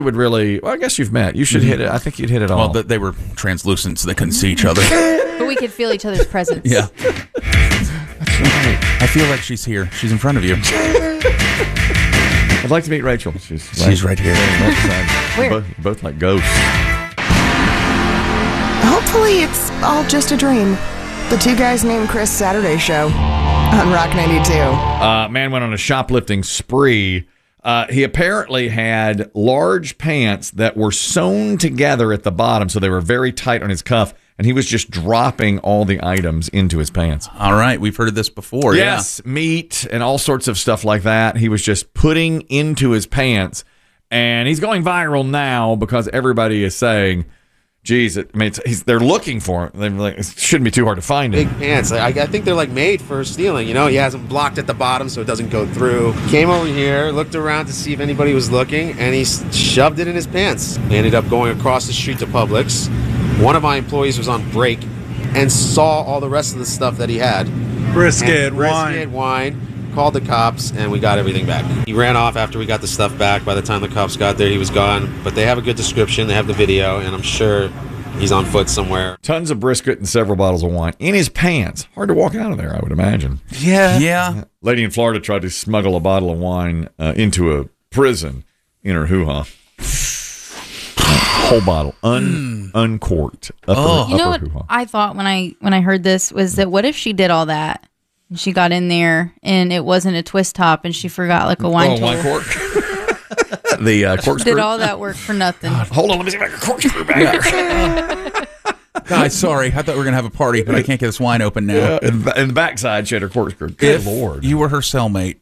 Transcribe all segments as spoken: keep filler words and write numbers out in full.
would really, well, I guess you've met. You should hit it. I think you'd hit it all. Well, they were translucent, so they couldn't see each other. But we could feel each other's presence. Yeah. I feel like she's here. She's in front of you. I'd like to meet Rachel. She's, She's right here. Where? Both, both like ghosts. Hopefully it's all just a dream. The Two Guys Named Chris Saturday Show on Rock ninety-two. Uh, man went on a shoplifting spree. Uh, he apparently had large pants that were sewn together at the bottom, so they were very tight on his cuff, and he was just dropping all the items into his pants. All right, we've heard of this before. Yes, yeah. Meat and all sorts of stuff like that. He was just putting into his pants, and he's going viral now because everybody is saying, geez, it, I mean, it's, he's, they're looking for him. They're like, it shouldn't be too hard to find him. Big pants. I, I think they're like made for stealing. You know, he has them blocked at the bottom so it doesn't go through. Came over here, looked around to see if anybody was looking, and he shoved it in his pants. He ended up going across the street to Publix. One of my employees was on break and saw all the rest of the stuff that he had. Brisket, brisket wine. wine. Called the cops, and we got everything back. He ran off after we got the stuff back. By the time the cops got there, he was gone. But they have a good description. They have the video, and I'm sure he's on foot somewhere. Tons of brisket and several bottles of wine in his pants. Hard to walk out of there, I would imagine. Yeah. Yeah. Lady in Florida tried to smuggle a bottle of wine uh, into a prison in her hoo-ha. Whole bottle, un, mm. uncorked. Upper, oh. You know upper what hoo-ha. I thought when I when I heard this was that what if she did all that? She got in there, and it wasn't a twist top, and she forgot like a wine, oh, wine cork. the uh, corkscrew. Did all that work for nothing? God, hold on, let me see if I can corkscrew back here. Guys, sorry, I thought we were gonna have a party, but I can't get this wine open now. Yeah, in, in the backside, she had her corkscrew. Good if Lord, you were her cellmate,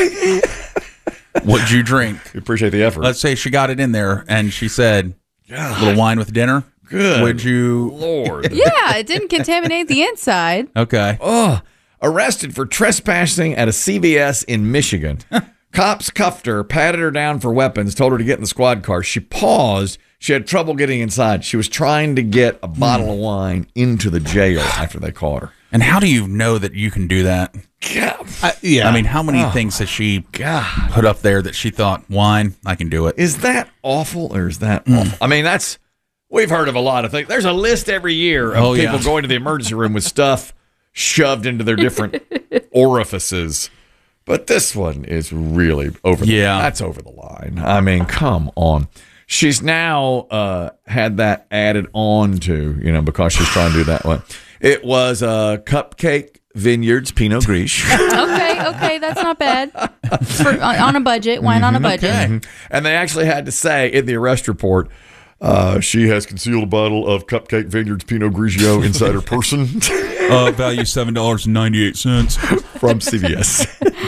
what'd you drink? We appreciate the effort. Let's say she got it in there, and she said, God. "A little wine with dinner." Good. Would you, Lord? Yeah, it didn't contaminate the inside. Okay. Oh. Arrested for trespassing at a C V S in Michigan. Cops cuffed her, patted her down for weapons, told her to get in the squad car. She paused. She had trouble getting inside. She was trying to get a bottle of wine into the jail after they caught her. And how do you know that you can do that? God. I, yeah. I mean, how many oh, things has she God. put up there that she thought, wine, I can do it? Is that awful or is that mm. awful? I mean, that's, we've heard of a lot of things. There's a list every year of oh, people yeah. going to the emergency room with stuff shoved into their different orifices. But this one is really over the yeah. That's over the line. I mean, come on. She's now uh, had that added on to, you know, because she's trying to do that one. It was uh, Cupcake Vineyards Pinot Gris. okay, okay, that's not bad. For, on a budget, wine mm-hmm, on a budget. Okay. Mm-hmm. And they actually had to say in the arrest report, uh, she has concealed a bottle of Cupcake Vineyards Pinot Grigio inside her person. uh, value seven dollars and ninety-eight cents from C V S.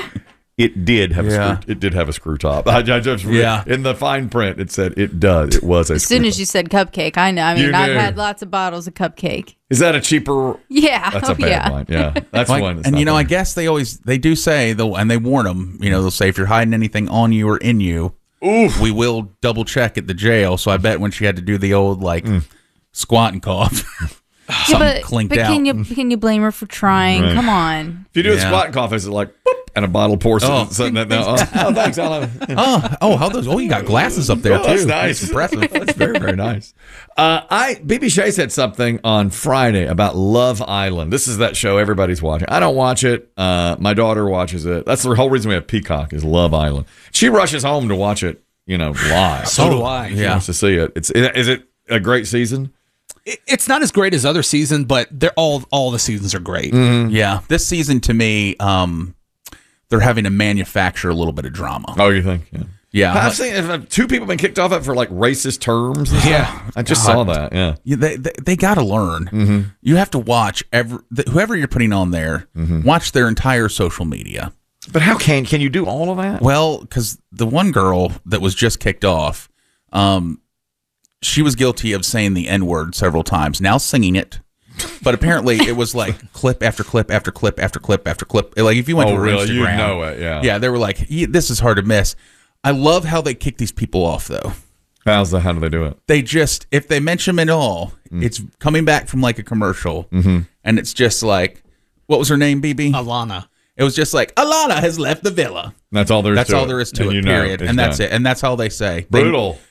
It did have yeah. a screw, it did have a screw top. I, I just yeah. in the fine print it said it does. It was a as screw soon as top. you said cupcake, I know. I mean, You I've knew. had lots of bottles of cupcake. Is that a cheaper? Yeah, that's a oh, bad yeah. one. Yeah, that's like, one. That's and you know, bad. I guess they always they do say they'll and they warn them. You know, they'll say if you're hiding anything on you or in you, Oof. we will double check at the jail. So I bet when she had to do the old like mm. squat and cough. Yeah, but, clinked but out. can you can you blame her for trying? Right. Come on. If you do yeah. a squat and cough, is it like boop, and a bottle pours oh. something that now? Oh, oh, thanks. I'll have it. oh, oh, how those? Oh, you got glasses up there Oh, too. that's nice. That's impressive. That's very very nice. Uh, I B B Shea said something on Friday about Love Island. This is that show everybody's watching. I don't watch it. Uh, my daughter watches it. That's the whole reason we have Peacock is Love Island. She rushes home to watch it. You know, live. So do I. She Yeah. wants to see it. It's is it a great season? It's not as great as other seasons, but they're all all the seasons are great. Mm-hmm. Yeah, this season to me, um, they're having to manufacture a little bit of drama. Oh, you think? Yeah. Yeah, I've seen have two people been kicked off it for like racist terms. And Yeah. stuff. I just God. saw that. Yeah. Yeah, they they, they got to learn. Mm-hmm. You have to watch every the, whoever you're putting on there. Mm-hmm. Watch their entire social media. But how can can you do all of that? Well, because the one girl that was just kicked off, um, she was guilty of saying the N word several times. Now singing it, but apparently it was like clip after clip after clip after clip after clip. Like if you went Oh, to her really? Instagram, You know it, yeah. yeah. They were like, yeah, "This is hard to miss." I love how they kick these people off, though. How's the, how do they do it? They just, if they mention them at all, Mm. it's coming back from like a commercial, Mm-hmm. and it's just like, what was her name, B B? Alana. It was just like, Alana has left the villa. That's all there is That's to all it. there is to And it, you know period. it's And that's done. it. And that's how they say. They- Brutal.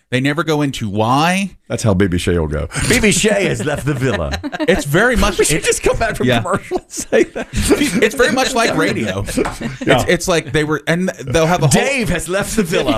They never go into why. That's how B B Shea will go. B B Shea has left the villa. It's very much. We should just come back from Yeah. commercial and say that. It's very much like radio. It's, it's like they were, and they'll have a whole. Dave has left the villa.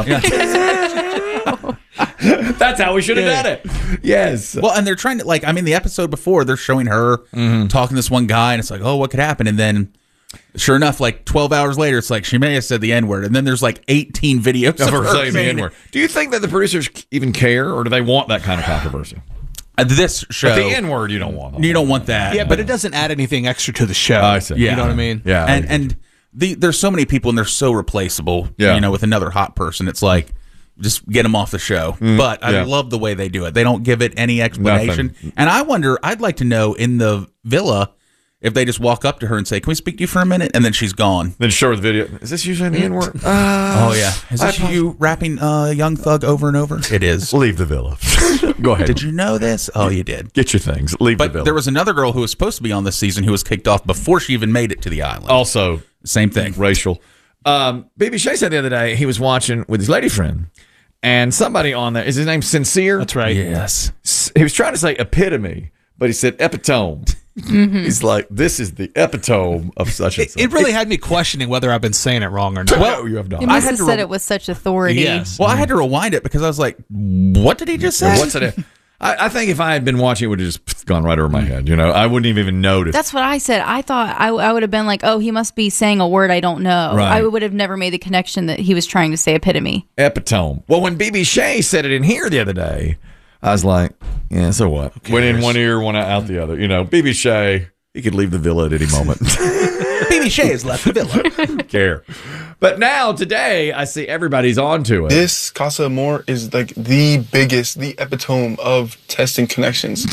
That's how we should have Yeah. done it. Yes. Well, and they're trying to, like, I mean, the episode before, they're showing her talking to this one guy, and it's like, oh, what could happen? And then, sure enough, like twelve hours later, it's like, she may have said the N word. And then there's like eighteen videos of Of her her saying the saying N-word. Do you think that the producers even care, or do they want that kind of controversy? Uh, This show. But the N-word, you don't want. You don't want that. Yeah, but it doesn't add anything extra to the show. I see. Yeah. You know what I mean? Yeah. And, and the, there's so many people, and they're so replaceable, Yeah. you know, with another hot person. It's like, just get them off the show. But I yeah. love the way they do it. They don't give it any explanation. Nothing. And I wonder, I'd like to know in the villa if they just walk up to her and say, can we speak to you for a minute? And then she's gone. Then show her the video. Is this usually the N-word? Oh, yeah. Is this I- you rapping uh, Young Thug over and over? It is. Leave the villa. Go ahead. Did you know this? Oh, you did. Get your things. Leave the But villa. there was another girl who was supposed to be on this season who was kicked off before she even made it to the island. also Same thing. racial. Um, B B Shea said the other day he was watching with his lady friend, and somebody on there, is his name Sincere? That's right. Yes. S- He was trying to say epitome, but he said epitome. He's like, this is the epitome of such and It, such. it really had me questioning whether I've been saying it wrong or not. well, you have not. You must had have to said re- it with such authority. Yes. Well, I had to rewind it because I was like, what did he just say? What's it? I, I think if I had been watching, it would have just gone right over my head. You know, I wouldn't have even noticed. That's what I said. I thought I, I would have been like, oh, he must be saying a word I don't know. Right. I would have never made the connection that he was trying to say epitome. Epitome. Well, when B B Shea said it in here the other day, I was like, yeah, so what? Went in one ear, one out the other. You know, B B Shea, he could leave the villa at any moment. B B Shea has left the villa. Care. But now, today, I see everybody's onto it. This Casa Amor is like the biggest, the epitome of testing connections.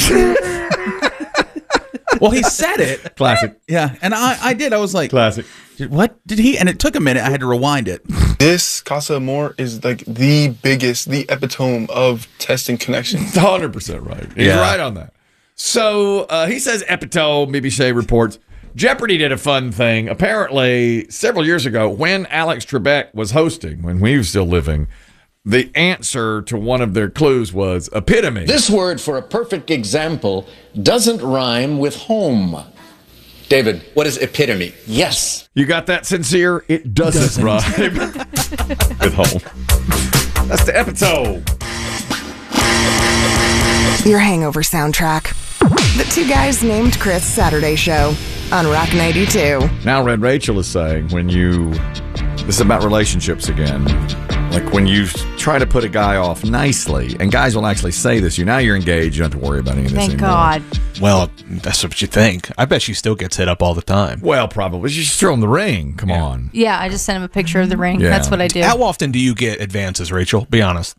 Well, he said it. Classic. Yeah, and I, I did. I was like, Classic. "Did- what did he? And it took a minute. I had to rewind it. This Casa Amor is like the biggest, the epitome of testing connections. one hundred percent right. He's Yeah. right on that. So uh, he says epitome, B B Shea reports. Jeopardy did a fun thing. Apparently, several years ago, when Alex Trebek was hosting, when we were still living, the answer to one of their clues was epitome. This word for a perfect example doesn't rhyme with home. David, what is epitome? Yes. You got that, Sincere? It doesn't, rhyme with home. That's the epitome. Your hangover soundtrack. The Two Guys Named Chris Saturday Show on Rock ninety-two. Now, Red Rachel is saying when you, this is about relationships again, like when you try to put a guy off nicely, and guys will actually say this, you now you're engaged, you don't have to worry about any of this Thank anymore. God. Well, that's what you think. I bet she still gets hit up all the time. Well, probably. You just throw him the ring. Come on. Yeah, I just sent him a picture of the ring. Yeah. That's what I do. How often do you get advances, Rachel? Be honest.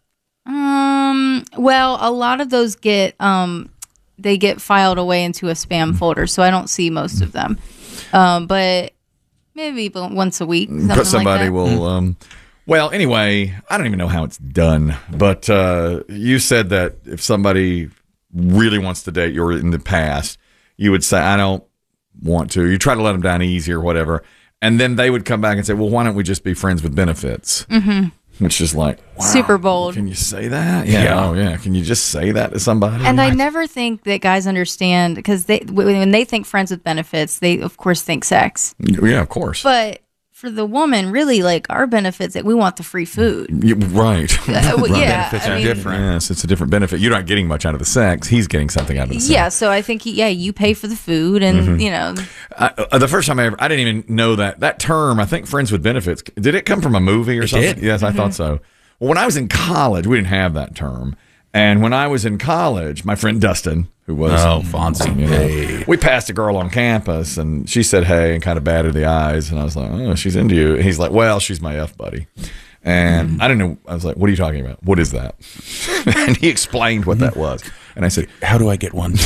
Um. Well, a lot of those get um, they get filed away into a spam folder, so I don't see most of them. Um, but maybe once a week. Something But somebody like that. will. Um, well, anyway, I don't even know how it's done, but uh, you said that if somebody really wants to date you or in the past, you would say, I don't want to. You try to let them down easy or whatever. And then they would come back and say, well, why don't we just be friends with benefits? Mm-hmm. Which is like, wow, Super bold. Can you say that? Yeah. Yeah. Oh, yeah. Can you just say that to somebody? And I never think that guys understand because they when they think friends with benefits, they of course think sex. Yeah, of course. But for the woman, really, like our benefits, that we want the free food. You- right. Uh, well, yeah, Benefits I are mean, different. Yes, it's a different benefit. You're not getting much out of the sex. He's getting something out of the sex. Yeah, so I think he, yeah, you pay for the food, and Mm-hmm. you know, I, uh, the first time I ever, I didn't even know that that term. I think friends with benefits. Did it come from a movie or something? did. Yes, I thought so. Well, when I was in college, we didn't have that term. And when I was in college, my friend Dustin, who was Oh, Fonzie. you know, Hey. we passed a girl on campus, and she said hey and kind of batted the eyes, and I was like, oh, she's into you. And he's like, well, she's my F buddy. And I didn't know. I was like, what are you talking about? What is that? And he explained what that was. And I said, How do I get one?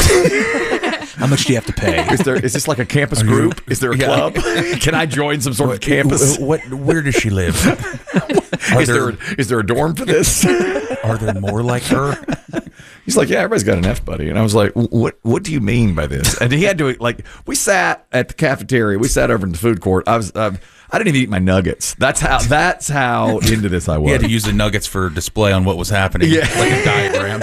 How much do you have to pay? is there is this like a campus group? Is there a Yeah. club? Can I join some sort of campus? What? Where does she live? Are Is there, there is there a dorm for this? are there more like her? He's like, yeah, everybody's got an F buddy, and I was like, what What do you mean by this? And he had to like, we sat at the cafeteria, we sat over in the food court. I was, I've, I didn't even eat my nuggets. That's how. That's how into this I was. He had to use the nuggets for display on what was happening, Yeah. like a diagram.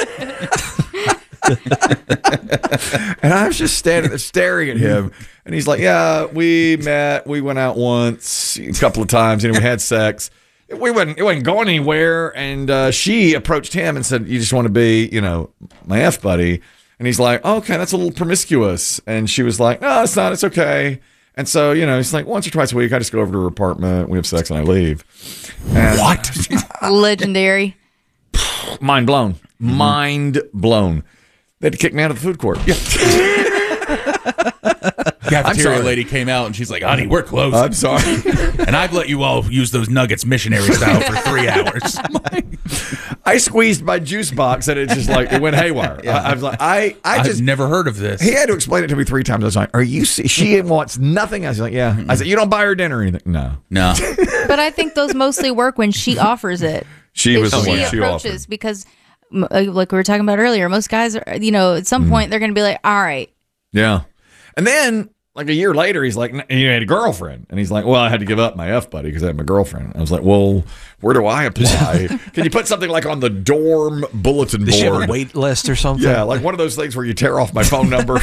And I was just standing there staring at him, and he's like, "Yeah, we met. We went out once, a couple of times, and we had sex. We wasn't. It wasn't going anywhere." And uh, she approached him and said, "You just want to be, you know, my F buddy?" And he's like, oh, "Okay, that's a little promiscuous." And she was like, "No, it's not. It's okay." And so, you know, he's like, once or twice a week, I just go over to her apartment, we have sex, and I leave. And What? Legendary. mind blown. Mind blown. They had to kick me out of the food court. Yeah. Cafeteria sorry. lady came out and she's like, "Honey, we're closed." I'm sorry. And I've let you all use those nuggets missionary style for three hours. I squeezed my juice box and it just like it went haywire. I, I was like, I, I just I've never heard of this. he had to explain it to me three times. I was like, "Are you? se- She wants nothing." I was like, "Yeah." I said, "You don't buy her dinner or anything?" No. No. But I think those mostly work when she offers it. She If was the she one she approaches offered. because, m- uh, like we were talking about earlier, most guys are, you know, at some Mm-hmm. point they're going to be like, "All right, Yeah. And then like a year later, he's like, "N- "You had a girlfriend," and he's like, "Well, I had to give up my F buddy because I had my girlfriend." I was like, "Well, where do I apply? Can you put something like on the dorm bulletin Does she have a board?" wait list or something? Yeah, like one of those things where you tear off my phone number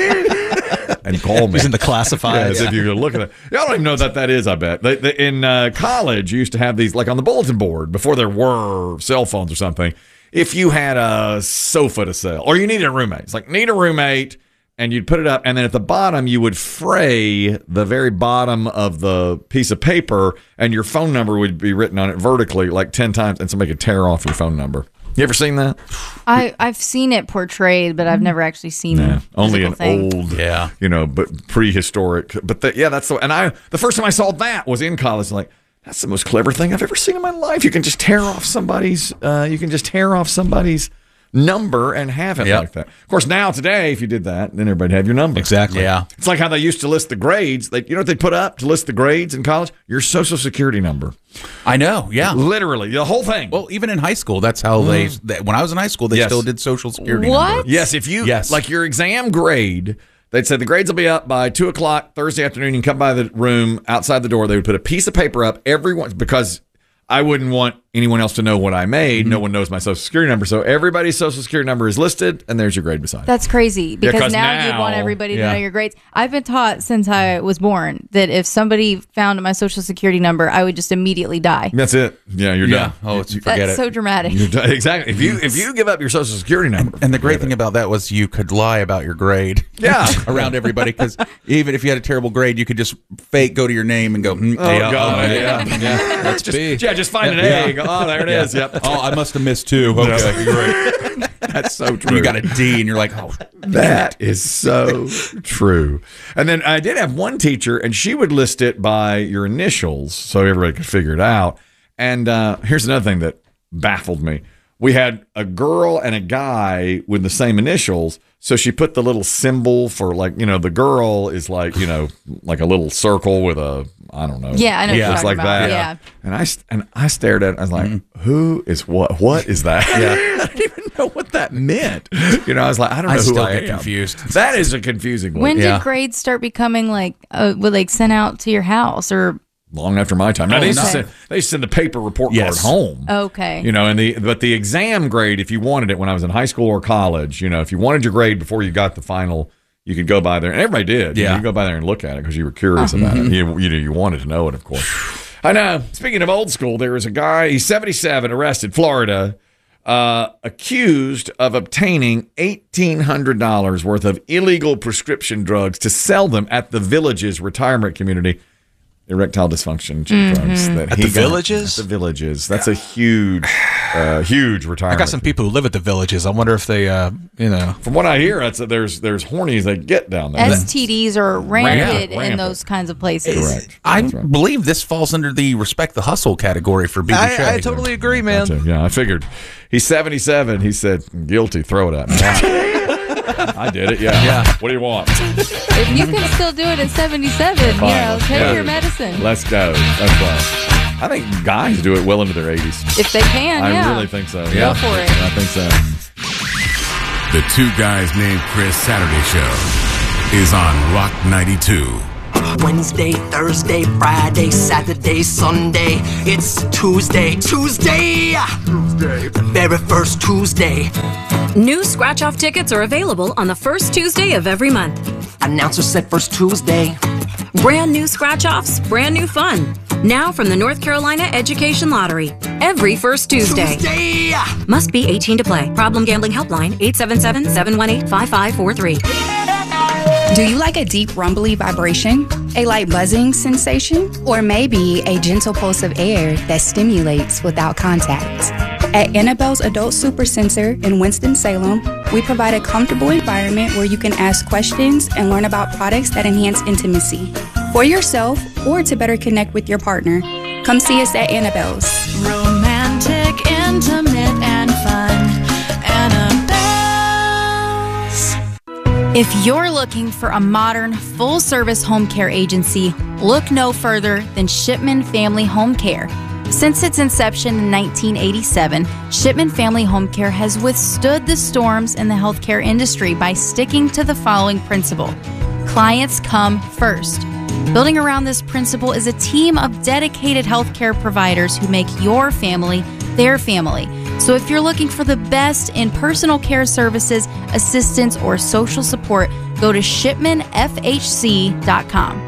and call me. He's in the classifieds. Yes, if you're looking at, y'all don't even know that that is. I bet they, they, in uh, college you used to have these like on the bulletin board before there were cell phones or something. If you had a sofa to sell or you needed a roommate, it's like need a roommate, and you'd put it up, and then at the bottom you would fray the very bottom of the piece of paper, and your phone number would be written on it vertically like ten times, and somebody could tear off your phone number. You ever seen that? I I've seen it portrayed, but I've never actually seen Yeah, it. only an old, Yeah. you know, but prehistoric. But the, yeah, that's the. And I, the first time I saw that was in college. Like, that's the most clever thing I've ever seen in my life. You can just tear off somebody's. Uh, you can just tear off somebody's number and have it Yep. like that. Of course, now today, if you did that, then everybody'd have your number. Exactly. Yeah. It's like how they used to list the grades. They, you know what they put up to list the grades in college? Your social security number. I know. Yeah. Literally, the whole thing. Well, even in high school, that's how they, that, when I was in high school, they Yes. still did social security What? number. Yes, if you Yes. like your exam grade, they'd say the grades will be up by two o'clock Thursday afternoon. You can come by the room outside the door. They would put a piece of paper up everyone because I wouldn't want anyone else to know what I made. No one knows my social security number, so everybody's social security number is listed, and there's your grade beside it. That's crazy because 'cause now, you now- want everybody to yeah. know your grades. I've been taught since I was born that if somebody found my social security number, I would just immediately die. That's it. Yeah, you're Yeah. done. Oh, it's, forget That's it. so dramatic. You're done. Exactly. If you if you give up your social security number, And the great forget thing it. about that was you could lie about your grade. Yeah. around everybody, because even if you had a terrible grade, you could just fake go to your name and go, mm, Oh, yeah, God, oh, yeah, yeah. Let's Just, be. yeah, just find an Yeah. A. Go, oh, there it is. Yep. Oh, I must have missed two. Okay, great. That's so true. You got a D, and you're like, oh, That is so true. And then I did have one teacher, and she would list it by your initials so everybody could figure it out. And uh, here's another thing that baffled me. We had a girl and a guy with the same initials. So she put the little symbol for, like, you know, the girl is like, you know, like a little circle with a, I don't know. Yeah, I know what you're Looks talking like about. that. Yeah. And I, st- and I stared at it. I was like, who is what? What is that? Yeah. I didn't even know what that meant. You know, I was like, I don't know I who still I get am. confused. That is a confusing one. When Yeah. did grades start becoming like, uh, would like sent out to your house or? Long after my time. Now, they, used to Okay. send, they used to send the paper report Yes. card home. Okay. You know, and the but the exam grade, if you wanted it when I was in high school or college, you know, if you wanted your grade before you got the final, you could go by there, and everybody did. You know, Yeah. you could go by there and look at it because you were curious about it. You, you know, you wanted to know it, of course. I know. Speaking of old school, there was a guy, he's seventy-seven, arrested, Florida, uh, accused of obtaining eighteen hundred dollars worth of illegal prescription drugs to sell them at the Villages retirement community. Erectile dysfunction drugs that At he the got. Villages? At the Villages. That's a huge, uh, huge I retirement. got some people who live at the Villages. I wonder if they, uh, you know. From what I hear, that's there's there's hornies that get down there. S T Ds are rampant in rampant. those kinds of places. Correct. I That's right. believe this falls under the respect the hustle category for B B Shea. I, I totally agree, man. Gotcha. Yeah, I figured. He's seventy-seven. He said, guilty, throw it at me. I did it, yeah. Yeah. What do you want? If you can still do it at seventy-seven, you know, take Yeah. your medicine. Let's go. That's right. I think guys do it well into their eighties. If they can, I yeah. really think so. Go Yeah. for it. I think so. The Two Guys Named Chris Saturday Show is on Rock ninety-two. Wednesday, Thursday, Friday, Saturday, Sunday. It's Tuesday, Tuesday, Tuesday, the very first Tuesday. New scratch-off tickets are available on the first Tuesday of every month. Announcer said first Tuesday. Brand new scratch-offs, brand new fun. Now from the North Carolina Education Lottery. Every first Tuesday. Tuesday. Must be eighteen to play. Problem Gambling Helpline, eight seven seven, seven one eight, five five four three. Do you like a deep rumbly vibration, a light buzzing sensation, or maybe a gentle pulse of air that stimulates without contact? At Annabelle's Adult Super Center in Winston-Salem, we provide a comfortable environment where you can ask questions and learn about products that enhance intimacy. For yourself or to better connect with your partner, come see us at Annabelle's. Romantic, intimate, and fun. Annabelle's. If you're looking for a modern, full-service home care agency, look no further than Shipman Family Home Care. Since its inception in nineteen eighty-seven, Shipman Family Home Care has withstood the storms in the healthcare industry by sticking to the following principle: clients come first. Building around this principle is a team of dedicated healthcare providers who make your family their family. So if you're looking for the best in personal care services, assistance, or social support, go to shipman f h c dot com.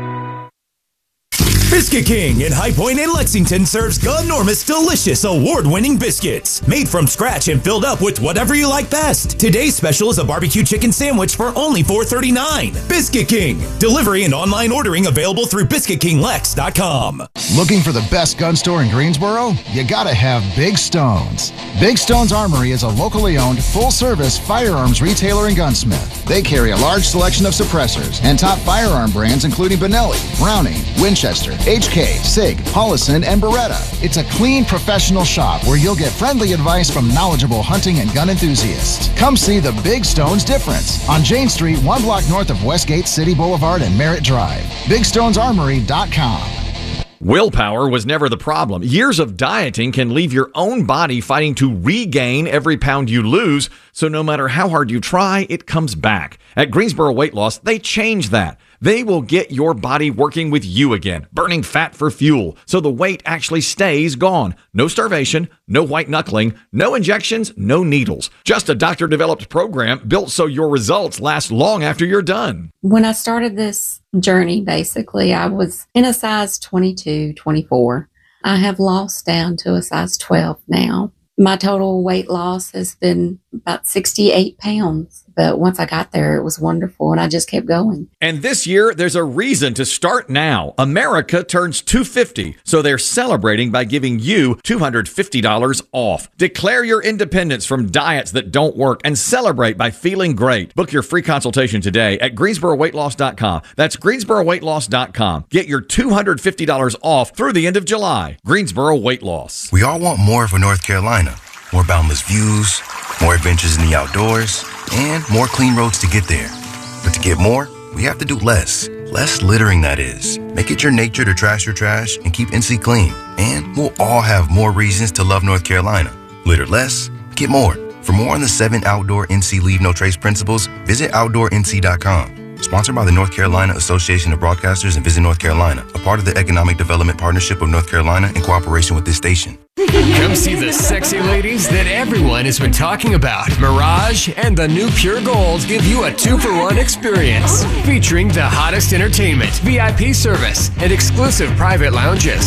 Biscuit King in High Point and Lexington serves enormous, delicious, award-winning biscuits made from scratch and filled up with whatever you like best. Today's special is a barbecue chicken sandwich for only four thirty-nine. Biscuit King. Delivery and online ordering available through biscuit king lex dot com. Looking for the best gun store in Greensboro? You gotta have Big Stones. Big Stones Armory is a locally owned, full-service firearms retailer and gunsmith. They carry a large selection of suppressors and top firearm brands including Benelli, Browning, Winchester, H K, Sig, Hollison, and Beretta. It's a clean, professional shop where you'll get friendly advice from knowledgeable hunting and gun enthusiasts. Come see the Big Stones difference on Jane Street, one block north of Westgate City Boulevard and Merritt Drive. big stones armory dot com. Willpower was never the problem. Years of dieting can leave your own body fighting to regain every pound you lose, so no matter how hard you try, it comes back. At Greensboro Weight Loss, they changed that. They will get your body working with you again, burning fat for fuel, so the weight actually stays gone. No starvation, no white knuckling, no injections, no needles. Just a doctor-developed program built so your results last long after you're done. When I started this journey, basically, I was in a size twenty-two, twenty-four. I have lost down to a size twelve now. My total weight loss has been about sixty-eight pounds. But once I got there, it was wonderful, and I just kept going. And this year, there's a reason to start now. America turns two hundred fifty, so they're celebrating by giving you two hundred fifty dollars off. Declare your independence from diets that don't work and celebrate by feeling great. Book your free consultation today at greensboro weight loss dot com. That's greensboro weight loss dot com. Get your two hundred fifty dollars off through the end of July. Greensboro Weight Loss. We all want more for North Carolina. More boundless views, more adventures in the outdoors, and more clean roads to get there. But to get more, we have to do less. Less littering, that is. Make it your nature to trash your trash and keep N C clean. And we'll all have more reasons to love North Carolina. Litter less, get more. For more on the seven outdoor N C Leave No Trace principles, visit outdoor n c dot com. Sponsored by the North Carolina Association of Broadcasters and Visit North Carolina, a part of the Economic Development Partnership of North Carolina in cooperation with this station. Come see the sexy ladies that everyone has been talking about. Mirage and the new Pure Gold give you a two-for-one experience. Featuring the hottest entertainment, V I P service, and exclusive private lounges.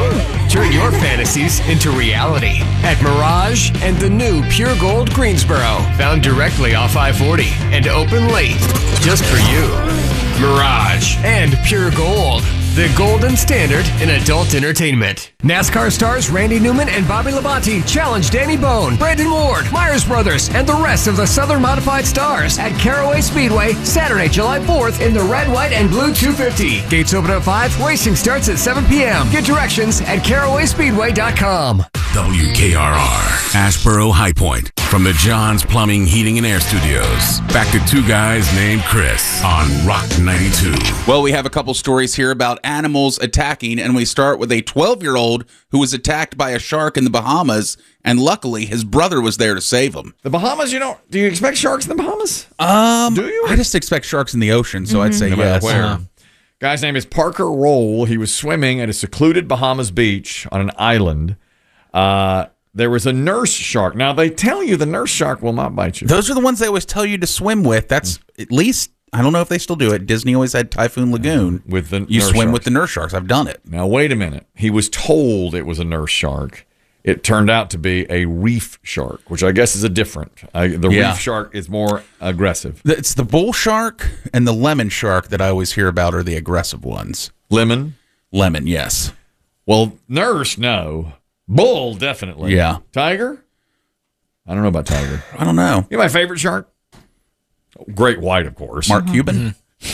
Turn your fantasies into reality at Mirage and the new Pure Gold Greensboro. Found directly off I forty and open late. Just for you. Mirage and Pure Gold. The golden standard in adult entertainment. NASCAR stars Randy Newman and Bobby Labonte challenge Danny Bone, Brandon Ward, Myers Brothers, and the rest of the Southern Modified Stars at Caraway Speedway Saturday, July fourth in the red, white, and blue two fifty. Gates open at five. Racing starts at seven p.m. Get directions at caraway speedway dot com. W K R R, Asheboro High Point. From the John's Plumbing, Heating, and Air Studios. Back to Two Guys Named Chris on Rock ninety-two. Well, we have a couple stories here about animals attacking, and we start with a twelve-year-old who was attacked by a shark in the Bahamas, and luckily his brother was there to save him. The Bahamas, you don't, do you expect sharks in the Bahamas? Um, do you? I just expect sharks in the ocean, so mm-hmm. I'd say no yes. Where? Uh-huh. Guy's name is Parker Roll. He was swimming at a secluded Bahamas beach on an island. Uh, there was a nurse shark. Now, they tell you the nurse shark will not bite you. Those are the ones they always tell you to swim with. That's at least, I don't know if they still do it. Disney always had Typhoon Lagoon. With the You nurse swim sharks. with the nurse sharks. I've done it. Now, wait a minute. He was told it was a nurse shark. It turned out to be a reef shark, which I guess is a different. Uh, the Yeah. reef shark is more aggressive. It's the bull shark and the lemon shark that I always hear about are the aggressive ones. Lemon? Lemon, yes. Well, nurse, no. Bull, definitely. Yeah. Tiger? I don't know about tiger. I don't know. You know my favorite shark? Great white, of course. Mark Cuban?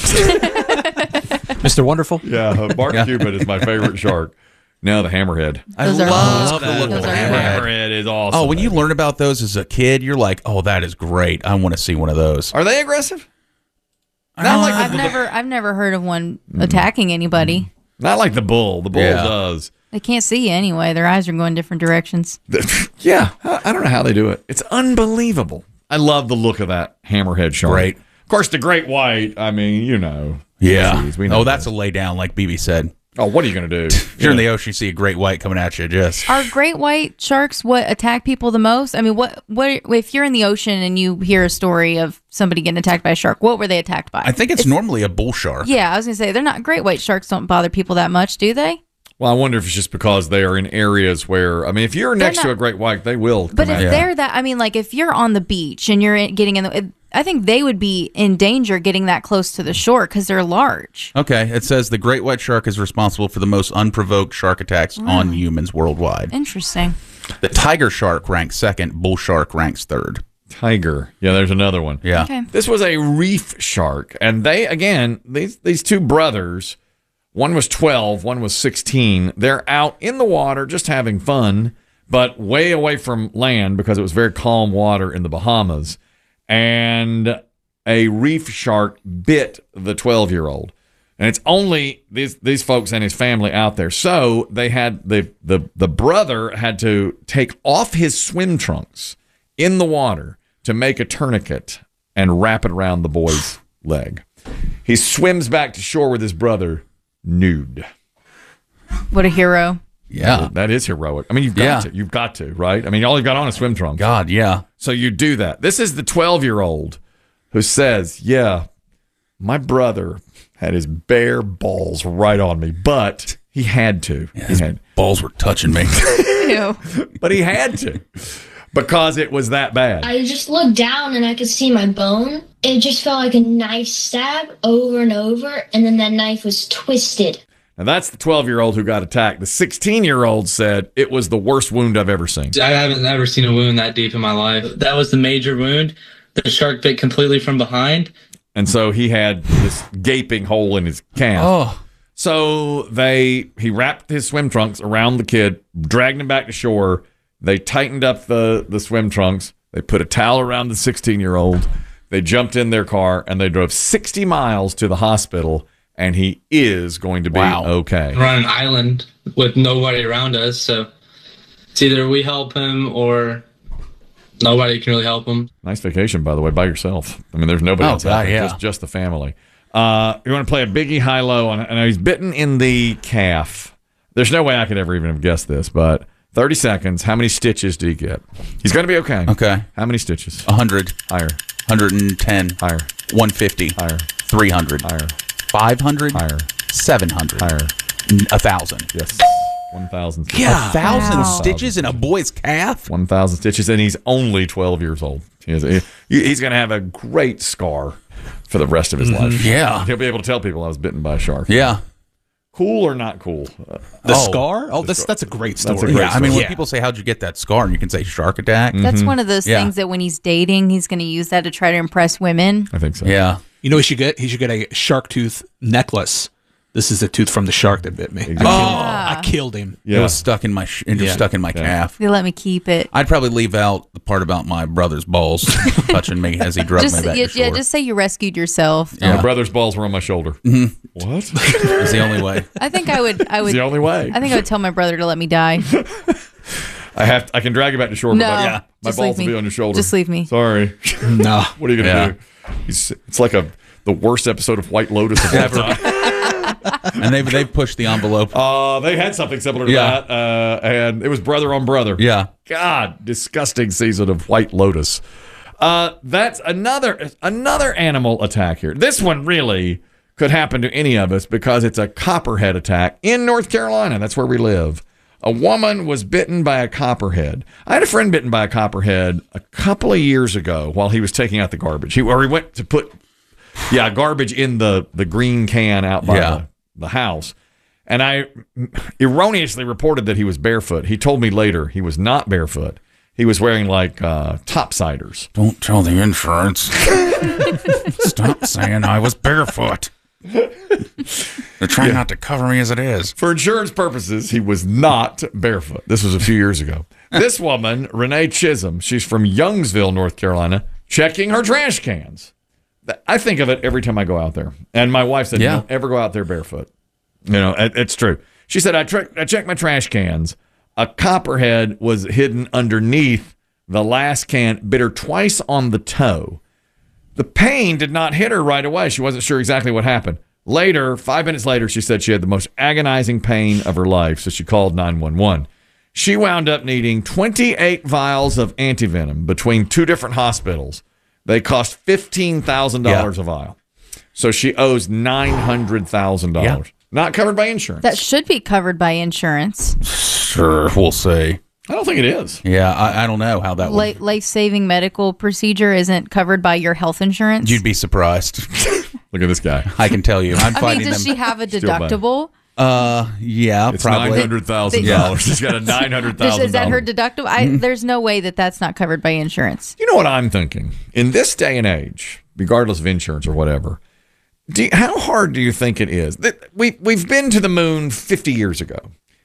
Mister Wonderful? Yeah, uh, Mark Yeah. Cuban is my favorite shark. No, the hammerhead. I Those are love awesome. the look Those of are the great. hammerhead. Hammerhead is awesome. Oh, when you learn about those as a kid, you're like, oh, that is great. I want to see one of those. Are they aggressive? Not Uh, like I've the, never, I've never heard of one attacking anybody. not like the bull. The bull Yeah. does. They can't see you anyway. Their eyes are going different directions. Yeah, I I don't know how they do it. It's unbelievable. I love the look of that hammerhead shark. Great. Of course, the great white. I mean, you know. Yeah. Jeez, we know Oh, that's that. a lay down, like B B said. Oh, what are you going to do? If you're in the ocean, you see a great white coming at you. Just Are great white sharks what attack people the most? I mean, what what if you're in the ocean and you hear a story of somebody getting attacked by a shark? What were they attacked by? I think it's, normally a bull shark. Yeah, I was gonna say they're not great white sharks. Don't bother people that much, do they? Well, I wonder if it's just because they are in areas where, I mean, if you're next not- to a great white, they will. But come if at you. they're that, I mean, like if you're on the beach and you're in- getting in the, I think they would be in danger getting that close to the shore because they're large. Okay, it says the great white shark is responsible for the most unprovoked shark attacks on humans worldwide. Interesting. The tiger shark ranks second. Bull shark ranks third. Tiger. Yeah, there's another one. Yeah. Okay. This was a reef shark. And they, again, these, these two brothers, one was twelve, one was sixteen. They're out in the water just having fun, but way away from land because it was very calm water in the Bahamas. And a reef shark bit the twelve-year-old. And it's only these these folks and his family out there. So they had the the the brother had to take off his swim trunks in the water to make a tourniquet and wrap it around the boy's leg. He swims back to shore with his brother nude. What a hero. Yeah. That is heroic. I mean, you've got Yeah. to. You've got to, right? I mean, all you've got on is swim trunks. God, yeah. So you do that. This is the twelve-year-old who says, yeah, my brother had his bare balls right on me, but he had to. Yeah, he his had, balls were touching me. Ew. but he had to because it was that bad. I just looked down and I could see my bone. It just felt like a knife stab over and over, and then that knife was twisted. Now, that's the twelve-year-old who got attacked. The sixteen-year-old said it was the worst wound I've ever seen. I haven't ever seen a wound that deep in my life. That was the major wound. The shark bit completely from behind. And so he had this gaping hole in his calf. Oh. So they he wrapped his swim trunks around the kid, dragged him back to shore. They tightened up the, the swim trunks. They put a towel around the sixteen-year-old. They jumped in their car, and they drove sixty miles to the hospital, and he is going to be Wow. okay. We're on an island with nobody around us, so it's either we help him or nobody can really help him. Nice vacation, by the way, by yourself. I mean, there's nobody Oh, else out God, there, yeah. just, just the family. Uh, you want to play a biggie high-low? On, and he's bitten in the calf. There's no way I could ever even have guessed this, but thirty seconds. How many stitches did he get? He's going to be okay. Okay. How many stitches? one hundred. Higher. one hundred ten. Higher. one hundred fifty. Higher. three hundred. Higher. five hundred. Higher. seven hundred. Higher. one thousand. Yes. one thousand. Yeah. one thousand Wow. stitches in a boy's calf? one thousand stitches, and he's only twelve years old. He is, he, he's going to have a great scar for the rest of his life. Yeah. He'll be able to tell people I was bitten by a shark. Yeah. Cool or not cool? Uh, The Oh. scar? Oh, The that's scar. that's a great That's a story. great Yeah, I mean, when Yeah. people say, how'd you get that scar? And you can say shark attack. That's one of those Yeah. things that when he's dating, he's going to use that to try to impress women. I think so. Yeah. You know, he should get he should get a shark tooth necklace. This is the tooth from the shark that bit me. I, Exactly. killed, Ah. I killed him. Yeah. It was stuck in my sh- it was Yeah. stuck in my Yeah. calf. They let me keep it. I'd probably leave out the part about my brother's balls touching me as he drove Just me back yeah, to shore. yeah, just say you rescued yourself. Yeah. My brother's balls were on my shoulder. Mhm. What? It's the only way. I think I would. I It's would. the only way. I think I would tell my brother to let me die. I have. I can drag you back to shore, No, but my, my just balls leave will me. be on your shoulder. Just leave me. Sorry. No. What are you gonna Yeah. do? It's, it's like a the worst episode of White Lotus of all time. And they've they've pushed the envelope. Uh, they had something similar to Yeah. that, uh, and it was brother on brother. Yeah. God, disgusting season of White Lotus. Uh, that's another another animal attack here. This one really could happen to any of us because it's a copperhead attack in North Carolina. That's where we live. A woman was bitten by a copperhead. I had a friend bitten by a copperhead a couple of years ago while he was taking out the garbage. He, or he went to put, yeah, garbage in the, the green can out by Yeah. the, the house. And I erroneously reported that he was barefoot. He told me later he was not barefoot. He was wearing like uh, topsiders. Don't tell the insurance. Stop saying I was barefoot. They're trying Yeah. not to cover me as it is. For insurance purposes, he was not barefoot. This was a few years ago. This woman, Renee Chisholm, she's from Youngsville, North Carolina, checking her trash cans. I think of it every time I go out there. And my wife said, Yeah. don't ever go out there barefoot. You know, it, it's true. She said, I, tre- I checked my trash cans. A copperhead was hidden underneath the last can, bit her twice on the toe. The pain did not hit her right away. She wasn't sure exactly what happened. Later, five minutes later, she said she had the most agonizing pain of her life, so she called nine one one. She wound up needing twenty-eight vials of antivenom between two different hospitals. They cost fifteen thousand dollars Yeah. a vial. So she owes nine hundred thousand dollars. Not covered by insurance. That should be covered by insurance. Sure, we'll see. I don't think it is. Yeah, I, I don't know how that would. Life saving medical procedure isn't covered by your health insurance. You'd be surprised. Look at this guy. I can tell you. I'm I mean, fighting does them. she have a Still buying. deductible? Uh, yeah, It's probably. nine hundred thousand dollars. She's got a nine hundred Does- thousand Is that her dollars. deductible? I, there's no way that that's not covered by insurance. You know what I'm thinking? In this day and age, regardless of insurance or whatever, do you, how hard do you think it is? That we, we've been to the moon fifty years ago.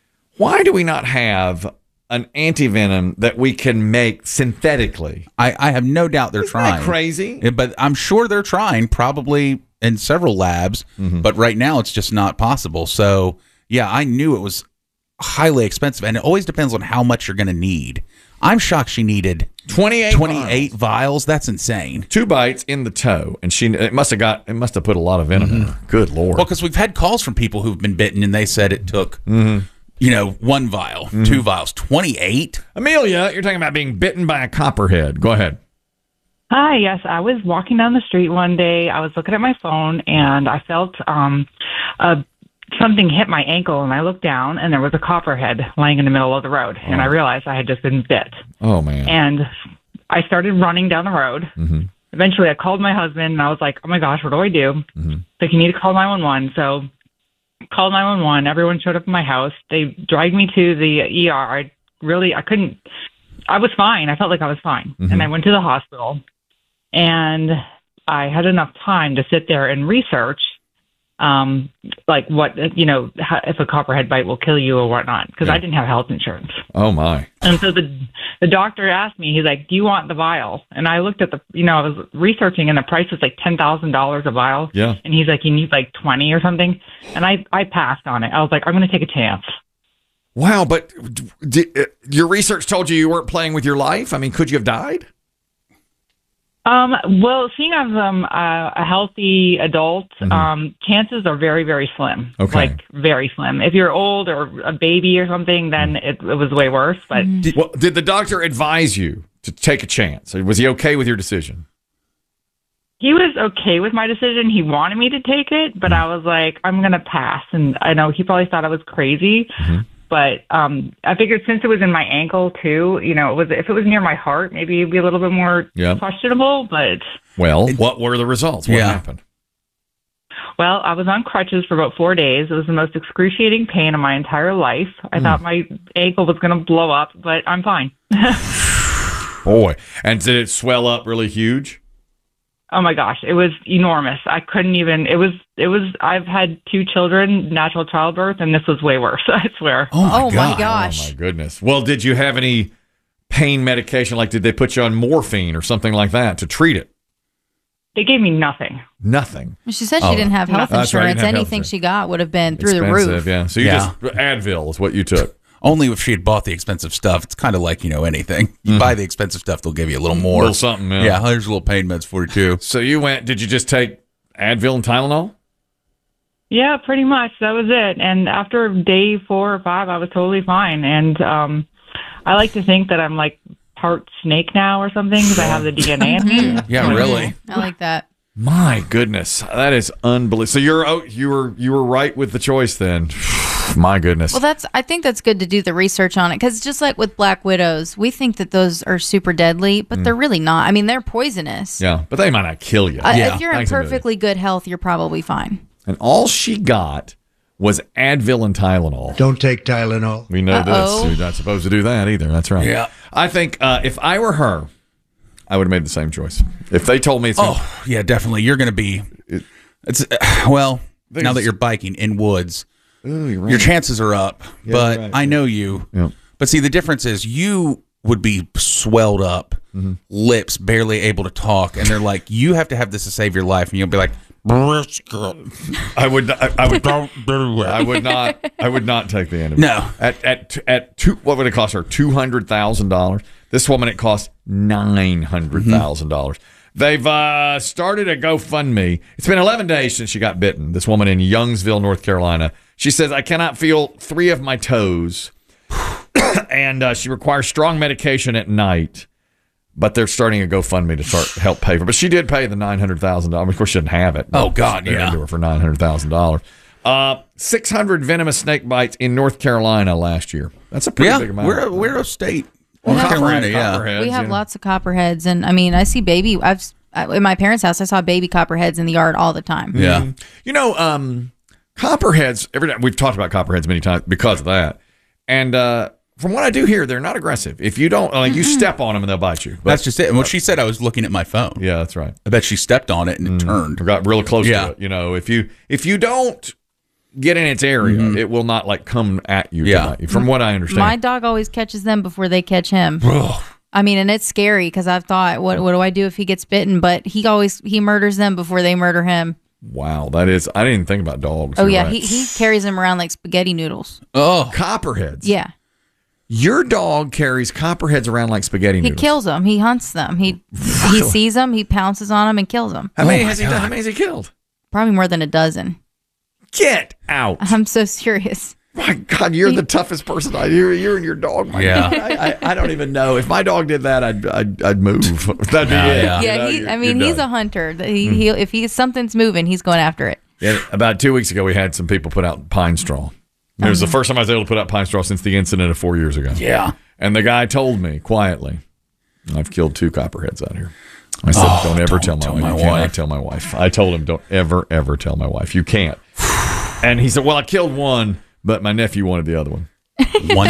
Why do we not have an antivenom that we can make synthetically? I, I have no doubt they're Isn't trying. that crazy? Yeah, but I'm sure they're trying, probably in several labs, Mm-hmm. but right now it's just not possible. So, yeah, I knew it was highly expensive, and it always depends on how much you're going to need. I'm shocked she needed twenty-eight, twenty-eight vials. That's insane. Two bites in the toe, and she it must have got it must have put a lot of venom in her. Good Lord. Well, because we've had calls from people who've been bitten, and they said it took, Mhm. you know, one vial, Mm-hmm. two vials, twenty-eight. Amelia, you're talking about being bitten by a copperhead. Go ahead. Hi, yes. I was walking down the street one day. I was looking at my phone and I felt um, uh, something hit my ankle, and I looked down and there was a copperhead lying in the middle of the road. And I realized I had just been bit. Oh, man. And I started running down the road. Mm-hmm. Eventually, I called my husband and I was like, oh my gosh, what do I do? Mm-hmm. Like, you need to call nine one one. So called nine one one. Everyone showed up at my house. They dragged me to the E R. I really, I couldn't, I was fine. I felt like I was fine. Mhm. And I went to the hospital. And I had enough time to sit there and research, um, like what, you know, how, if a copperhead bite will kill you or whatnot, because I didn't have health insurance. Oh, my. And so the the doctor asked me, he's like, do you want the vial? And I looked at the, you know, I was researching and the price was like ten thousand dollars a vial. Yeah. And he's like, you need like twenty or something. And I, I passed on it. I was like, I'm going to take a chance. Wow, but did, uh, your research told you you weren't playing with your life? I mean, could you have died? Um, well, seeing as um, uh, a healthy adult, um, chances are very, very slim. Okay. Like, very slim. If you're old or a baby or something, then it, it was way worse. But Did, well, did the doctor advise you to take a chance? Was he okay with your decision? he was okay with my decision. He wanted me to take it, but I was like, I'm going to pass. And I know he probably thought I was crazy. But um, I figured since it was in my ankle too, you know, it was if it was near my heart, maybe it'd be a little bit more Yeah. questionable. But Well, what were the results? What Yeah. happened? well, I was on crutches for about four days. It was the most excruciating pain of my entire life. I Mm. thought my ankle was going to blow up, but I'm fine. Boy. And did it swell up really huge? Oh my gosh, it was enormous. I couldn't even. It was. It was. I've had two children, natural childbirth, and this was way worse. I swear. Oh my gosh. Oh, my goodness. Well, did you have any pain medication? Like, did they put you on morphine or something like that to treat it? They gave me nothing. Nothing. She said she Oh. didn't have health That's right, you insurance. didn't have health Anything insurance. she got would have been through the Expensive, roof. yeah. So you Yeah. just Advil is what you took. Only if she had bought the expensive stuff. It's kind of like, you know, anything. You buy the expensive stuff, they'll give you a little more. Mm-hmm. little something, yeah. Yeah, there's a little pain meds for you, too. So you went, did you just take Advil and Tylenol? Yeah, pretty much. That was it. And after day four or five, I was totally fine. And um, I like to think that I'm like part snake now or something because I have the D N A in me. Yeah, really. I like that. My goodness, that is unbelievable. So you're oh, you were you were right with the choice then. My goodness. Well, that's. I think that's good to do the research on it because just like with black widows, we think that those are super deadly, but Mm. they're really not. I mean, they're poisonous. Yeah, but they might not kill you. Uh, yeah. If you're in Thanks a million. perfectly good health, you're probably fine. And all she got was Advil and Tylenol. Don't take Tylenol. We know Uh-oh. this. You're not supposed to do that either. That's right. Yeah. I think uh, if I were her, I would have made the same choice. If they told me it's Oh, yeah, definitely. You're going to be. It's uh, well, now that you're biking in woods, Ooh, you're right. your chances are up. Yeah, but you're right. I know you. Yeah. But see, the difference is you would be swelled up, Mm-hmm. lips barely able to talk, and they're like, you have to have this to save your life, and you'll be like, brisket. I would. not- I, I would. I would not. I would not take the enemy. No. At at at two. What would it cost her? Two hundred thousand dollars. This woman, it cost nine hundred thousand dollars. They've uh, started a GoFundMe. It's been eleven days since she got bitten. This woman in Youngsville, North Carolina. She says, I cannot feel three of my toes, and uh, she requires strong medication at night. But they're starting a GoFundMe to start help pay for. But she did pay the nine hundred thousand dollars. Of course, she didn't have it. Oh, God, They're yeah. into her for nine hundred thousand dollars. Uh, six hundred venomous snake bites in North Carolina last year. That's a pretty yeah, big amount. we're a, we're a state. Well, North copperhead- Carolina, yeah. copperheads, We have you know. lots of copperheads, and I mean, I see baby. I've I- in my parents' house, I saw baby copperheads in the yard all the time. Yeah. Mhm. You know, um, copperheads, every time we've talked about copperheads many times because of that. And uh, from what I do hear, they're not aggressive. If you don't, like, you step on them and they'll bite you. But, That's just it. And what she said, I was looking at my phone. yeah, that's right. I bet she stepped on it and it turned. Or got real close Yeah. to it. You know, if you if you don't get in its area, Mhm. it will not like come at you. to Yeah. bite you, from what I understand. My dog always catches them before they catch him. I mean, and it's scary because I've thought, what what do I do if he gets bitten? But he always he murders them before they murder him. Wow, that is. I didn't think about dogs. Oh You're yeah, right. he he carries them around like spaghetti noodles. Oh, copperheads. Yeah, Your dog carries copperheads around like spaghetti he noodles. kills them. He hunts them. He he sees them. He pounces on them and kills them. How many Oh, my has he done? God. How many has he killed? Probably more than a dozen. Get out! I'm so serious. My God, you're the toughest person. I you're, you're and your dog. My Yeah. God, I, I, I don't even know if my dog did that. I'd I'd, I'd move. That'd be Yeah, it. yeah. You Yeah, know, he, you're- I mean, you're he's done. a hunter. That He, Hmm. he if he something's moving, he's going after it. Yeah, about two weeks ago, we had some people put out pine straw. It was the first time I was able to put out pine straw since the incident of four years ago. Yeah. And the guy told me quietly, I've killed two copperheads out here. I said, Oh, don't ever don't tell my tell wife. my You cannot wife. tell my wife. I told him, don't ever, ever tell my wife. You can't. And he said, well, I killed one, but my nephew wanted the other one. One.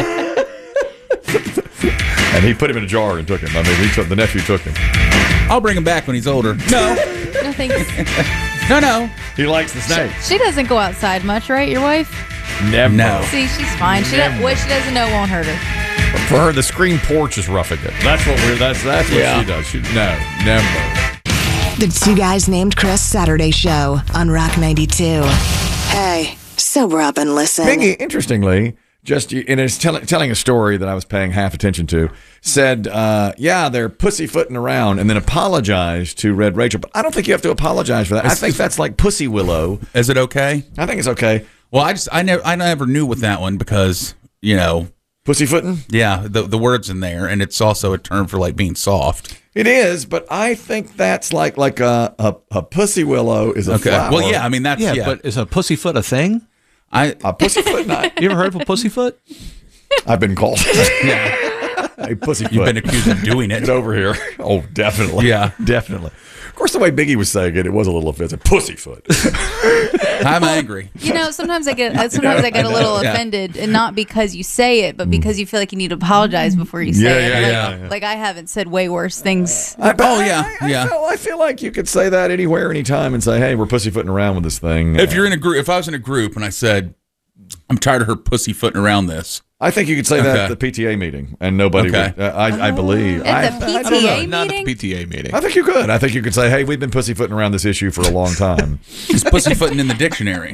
And he put him in a jar and took him. I mean, he took the nephew took him. I'll bring him back when he's older. No. No thanks. No, no. He likes the snake. She doesn't go outside much, right? Your wife? Never. No. See, she's fine. She doesn't, what she doesn't know won't hurt her. For her, the screen porch is roughing it. That's what we're. That's that's what Yeah. she does. She, no, never. The Two Guys Named Chris Saturday Show on Rock ninety-two. Hey, sober up and listen. Biggie, interestingly, just in his tell, telling a story that I was paying half attention to, said, uh, yeah, they're pussyfooting around, and then apologized to Red Rachel. But I don't think you have to apologize for that. I think that's like Pussy Willow. Is it okay? I think it's okay. Well, I just I never I never knew with that one because you know Pussyfooting? yeah the the words in there, and it's also a term for like being soft. It is, but I think that's like like a a, a Pussy Willow is a Okay. flower. Well, yeah. I mean that's Yeah, yeah. but is a pussyfoot a thing? I a pussyfoot. Not. You ever heard of a pussyfoot? I've been called. yeah. A pussyfoot. You've been accused of doing it. Get over here. Oh, definitely. Yeah. Definitely. Of course, the way Biggie was saying it, it was a little offensive. Pussyfoot. I'm angry. You know, sometimes I get sometimes I get a little Yeah. offended, and not because you say it, but because you feel like you need to apologize before you say Yeah, it. yeah, like, yeah, yeah. like I haven't said way worse things. I, Oh, yeah, I, I, yeah. I feel, I feel like you could say that anywhere, anytime, and say, "Hey, we're pussyfooting around with this thing." If you're in a group, if I was in a group and I said, "I'm tired of her pussyfooting around this," I think you could say that Okay. at the P T A meeting, and nobody Okay. would. Uh, I, I believe. At I, the I P T A don't know. meeting? Not at the P T A meeting. I think you could. I think you could say, "Hey, we've been pussyfooting around this issue for a long time." is pussyfooting in the dictionary?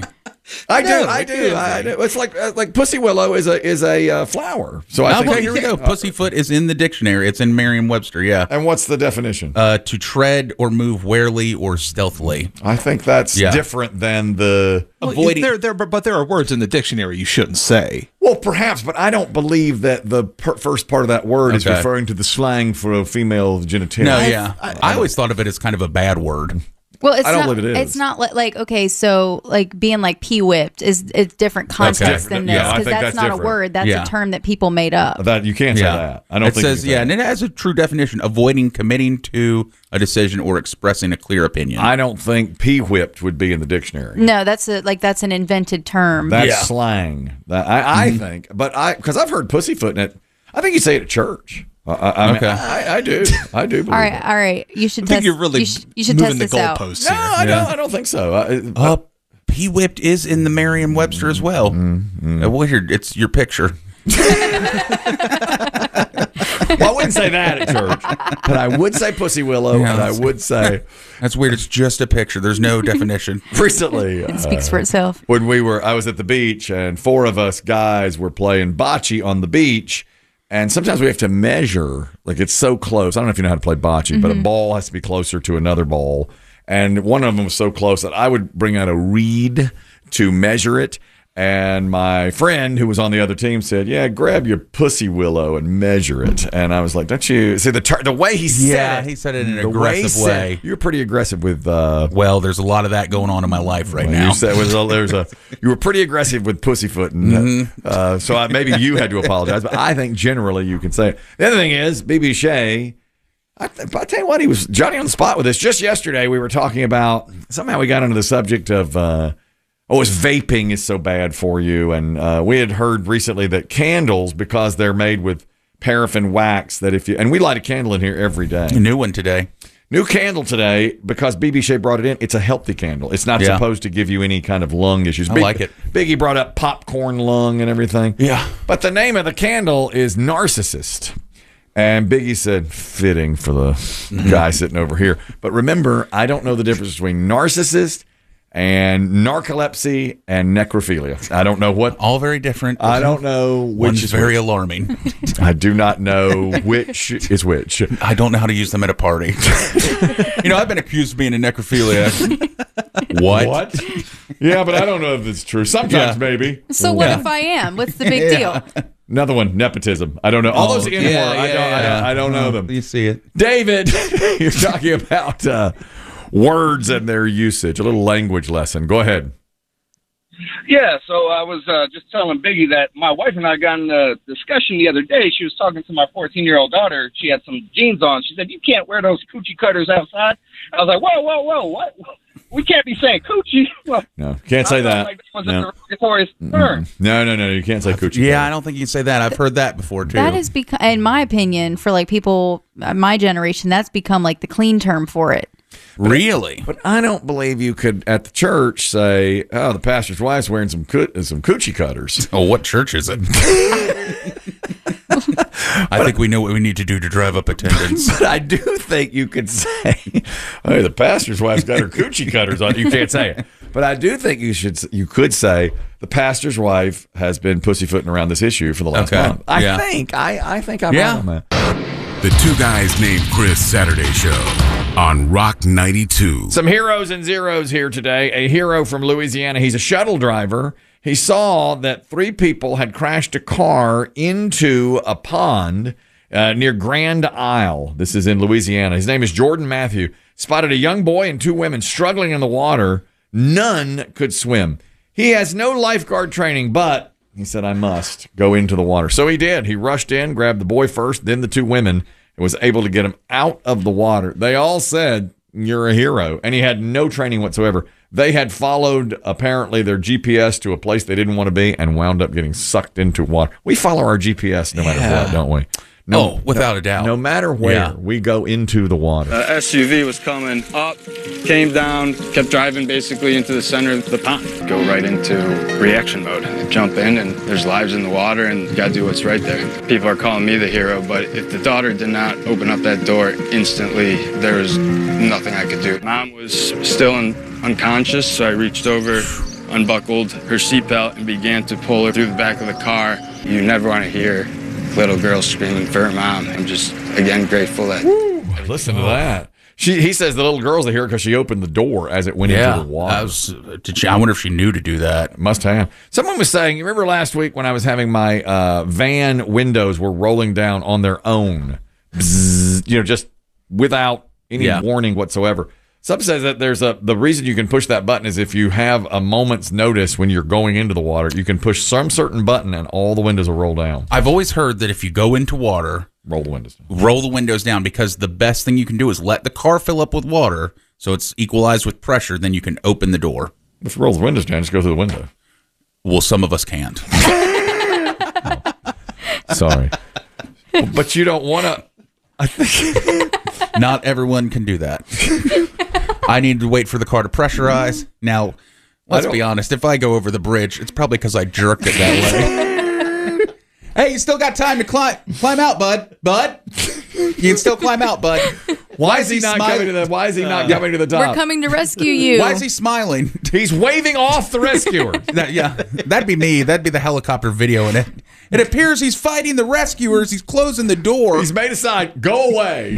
I do, No, I it do, is. I do. It's like uh, like pussy willow is a is a uh, flower. So I okay, think, here we go. Pussyfoot is in the dictionary. It's in Merriam-Webster. Yeah. And what's the definition? Uh, to tread or move warily or stealthily. I think that's Yeah. different than the Well, Avoiding- there, there, but there are words in the dictionary you shouldn't say. Well, perhaps, but I don't believe that the per- first part of that word is Okay. referring to the slang for a female genitalia. No, yeah. I, I always thought of it as kind of a bad word. Well, it's I don't not. believe it is. It's not li- like okay, so like being like pee whipped is it's different context different. than Yeah, this I because think that's, that's not different. a word. That's Yeah. a term that people made up. That you can't say that. I don't it think says you can yeah, say and that. it has a true definition: avoiding committing to a decision or expressing a clear opinion. I don't think pee whipped would be in the dictionary. No, that's a like that's an invented term. That's Yeah. slang. That I, I think, but I because I've heard pussyfoot in it. I think you say it at church. I, I, I mean, Okay. I, I do. I do. Believe all right, it. all right. You should I think test. you're really you should, you should moving test the this out. goalposts No, here. I don't. I don't think so. I, Uh, P whipped is in the Merriam-Webster as well. Mm-hmm. Uh, well, here it's your picture. well, I wouldn't say that at church, but I would say pussy willow, Yeah, and I that's- would say That's weird. It's just a picture. There's no definition. recently. It speaks for itself. When we were, I was at the beach, and four of us guys were playing bocce on the beach. And sometimes we have to measure, like it's so close. I don't know if you know how to play bocce, but a ball has to be closer to another ball. And one of them was so close that I would bring out a reed to measure it. And my friend who was on the other team said, "Yeah, grab your pussy willow and measure it." And I was like, "Don't you see the ter- the way he said Yeah, it? he said it in an the way he aggressive said way. it- You're pretty aggressive with. Uh, Well, there's a lot of that going on in my life right well, now. You said was a, there's a you were pretty aggressive with pussyfoot, and Mm-hmm. uh, so I, maybe you had to apologize. But I think generally you can say it. The other thing is B B Shea. I, I tell you what, he was Johnny on the spot with this. Just yesterday, we were talking about somehow we got into the subject of uh, oh, is vaping is so bad for you, and uh, we had heard recently that candles, because they're made with paraffin wax, that if you and we light a candle in here every day. A new one today. New candle today, because B B Shea brought it in. It's a healthy candle. It's not Yeah. supposed to give you any kind of lung issues. I like it. Biggie brought up popcorn lung and everything. Yeah. But the name of the candle is Narcissist. And Biggie said, fitting for the Mm-hmm. guy sitting over here. But remember, I don't know the difference between narcissist and narcolepsy and necrophilia. I don't know what. All very different. I don't know which One's is very which. alarming. I do not know which is which. I don't know how to use them at a party. You know, I've been accused of being a necrophiliac. What? What? Yeah, but I don't know if it's true. Sometimes Yeah. maybe. So what if I am? What's the big deal? Another one, nepotism. I don't know. All Oh, those in yeah, I, don't, yeah, I, don't, yeah. I don't know Oh, them. You see it. David, you're talking about uh, words and their usage. A little language lesson. Go ahead. Yeah, so I was uh, just telling Biggie that my wife and I got in a discussion the other day. She was talking to my fourteen-year-old daughter. She had some jeans on. She said, "You can't wear those coochie cutters outside." I was like, "Whoa, whoa, whoa! What? We can't be saying coochie." Well, No, can't say I felt that. Like that was No. a derogatory term. No, no, no. You can't say coochie. Yeah, I don't think you can say that. I've heard that before too. That is because, in my opinion, for like people uh, my generation, that's become like the clean term for it. Really? But I don't believe you could at the church say, "Oh, the pastor's wife's wearing some coo- some coochie cutters." Oh, what church is it? I think we know what we need to do to drive up attendance. But I do think you could say, "Hey, the pastor's wife's got her coochie cutters on." You can't say it, but I do think you should. You could say the pastor's wife has been pussyfooting around this issue for the last Okay. month. I Yeah. think. I I think I'm Yeah. right on that. The Two Guys Named Chris Saturday Show on Rock ninety-two. Some heroes and zeros here today. A hero from Louisiana. He's a shuttle driver. He saw that three people had crashed a car into a pond uh, near Grand Isle. This is in Louisiana. His name is Jordan Matthew. Spotted a young boy and two women struggling in the water. None could swim. He has no lifeguard training, but he said, "I must go into the water." So he did. He rushed in, grabbed the boy first, then the two women, and was able to get them out of the water. They all said, "You're a hero." And he had no training whatsoever. They had followed, apparently, their G P S to a place they didn't want to be and wound up getting sucked into water. We follow our G P S no matter Yeah. what, don't we? Oh, without a doubt. No matter where, Yeah. we go into the water. Uh, S U V was coming up, came down, kept driving basically into the center of the pond. Go right into reaction mode. Jump in, and there's lives in the water, and you gotta do what's right there. People are calling me the hero, but if the daughter did not open up that door instantly, there was nothing I could do. Mom was still in, unconscious, so I reached over, unbuckled her seatbelt and began to pull her through the back of the car. You never want to hear little girls screaming for her mom. I'm just, again, grateful that... Woo, listen to that. She, he says the little girls are here because she opened the door as it went Yeah, into the water. I was- did she- I wonder if she knew to do that. Must have. Someone was saying, you remember last week when I was having my uh, van windows were rolling down on their own, Bzzz, you know, just without any Yeah. warning whatsoever. Some says that there's a the reason you can push that button is if you have a moment's notice when you're going into the water, you can push some certain button and all the windows will roll down. I've always heard that if you go into water, roll the windows down. roll the windows down, because the best thing you can do is let the car fill up with water so it's equalized with pressure, then you can open the door. If you roll the windows down, just go through the window. Well, some of us can't. Sorry. But you don't want to... I think... Not everyone can do that. I need to wait for the car to pressurize. Now, let's be honest. If I go over the bridge, it's probably because I jerked it that way. Hey, you still got time to climb climb out, bud. Bud, you can still climb out, bud. Why is he not coming to the? Why is he not coming to the top? We're coming to rescue you. Why is he smiling? He's waving off the rescuer. That- yeah, that'd be me. That'd be the helicopter video in it. It appears he's fighting the rescuers. He's closing the door. He's made a sign. Go away.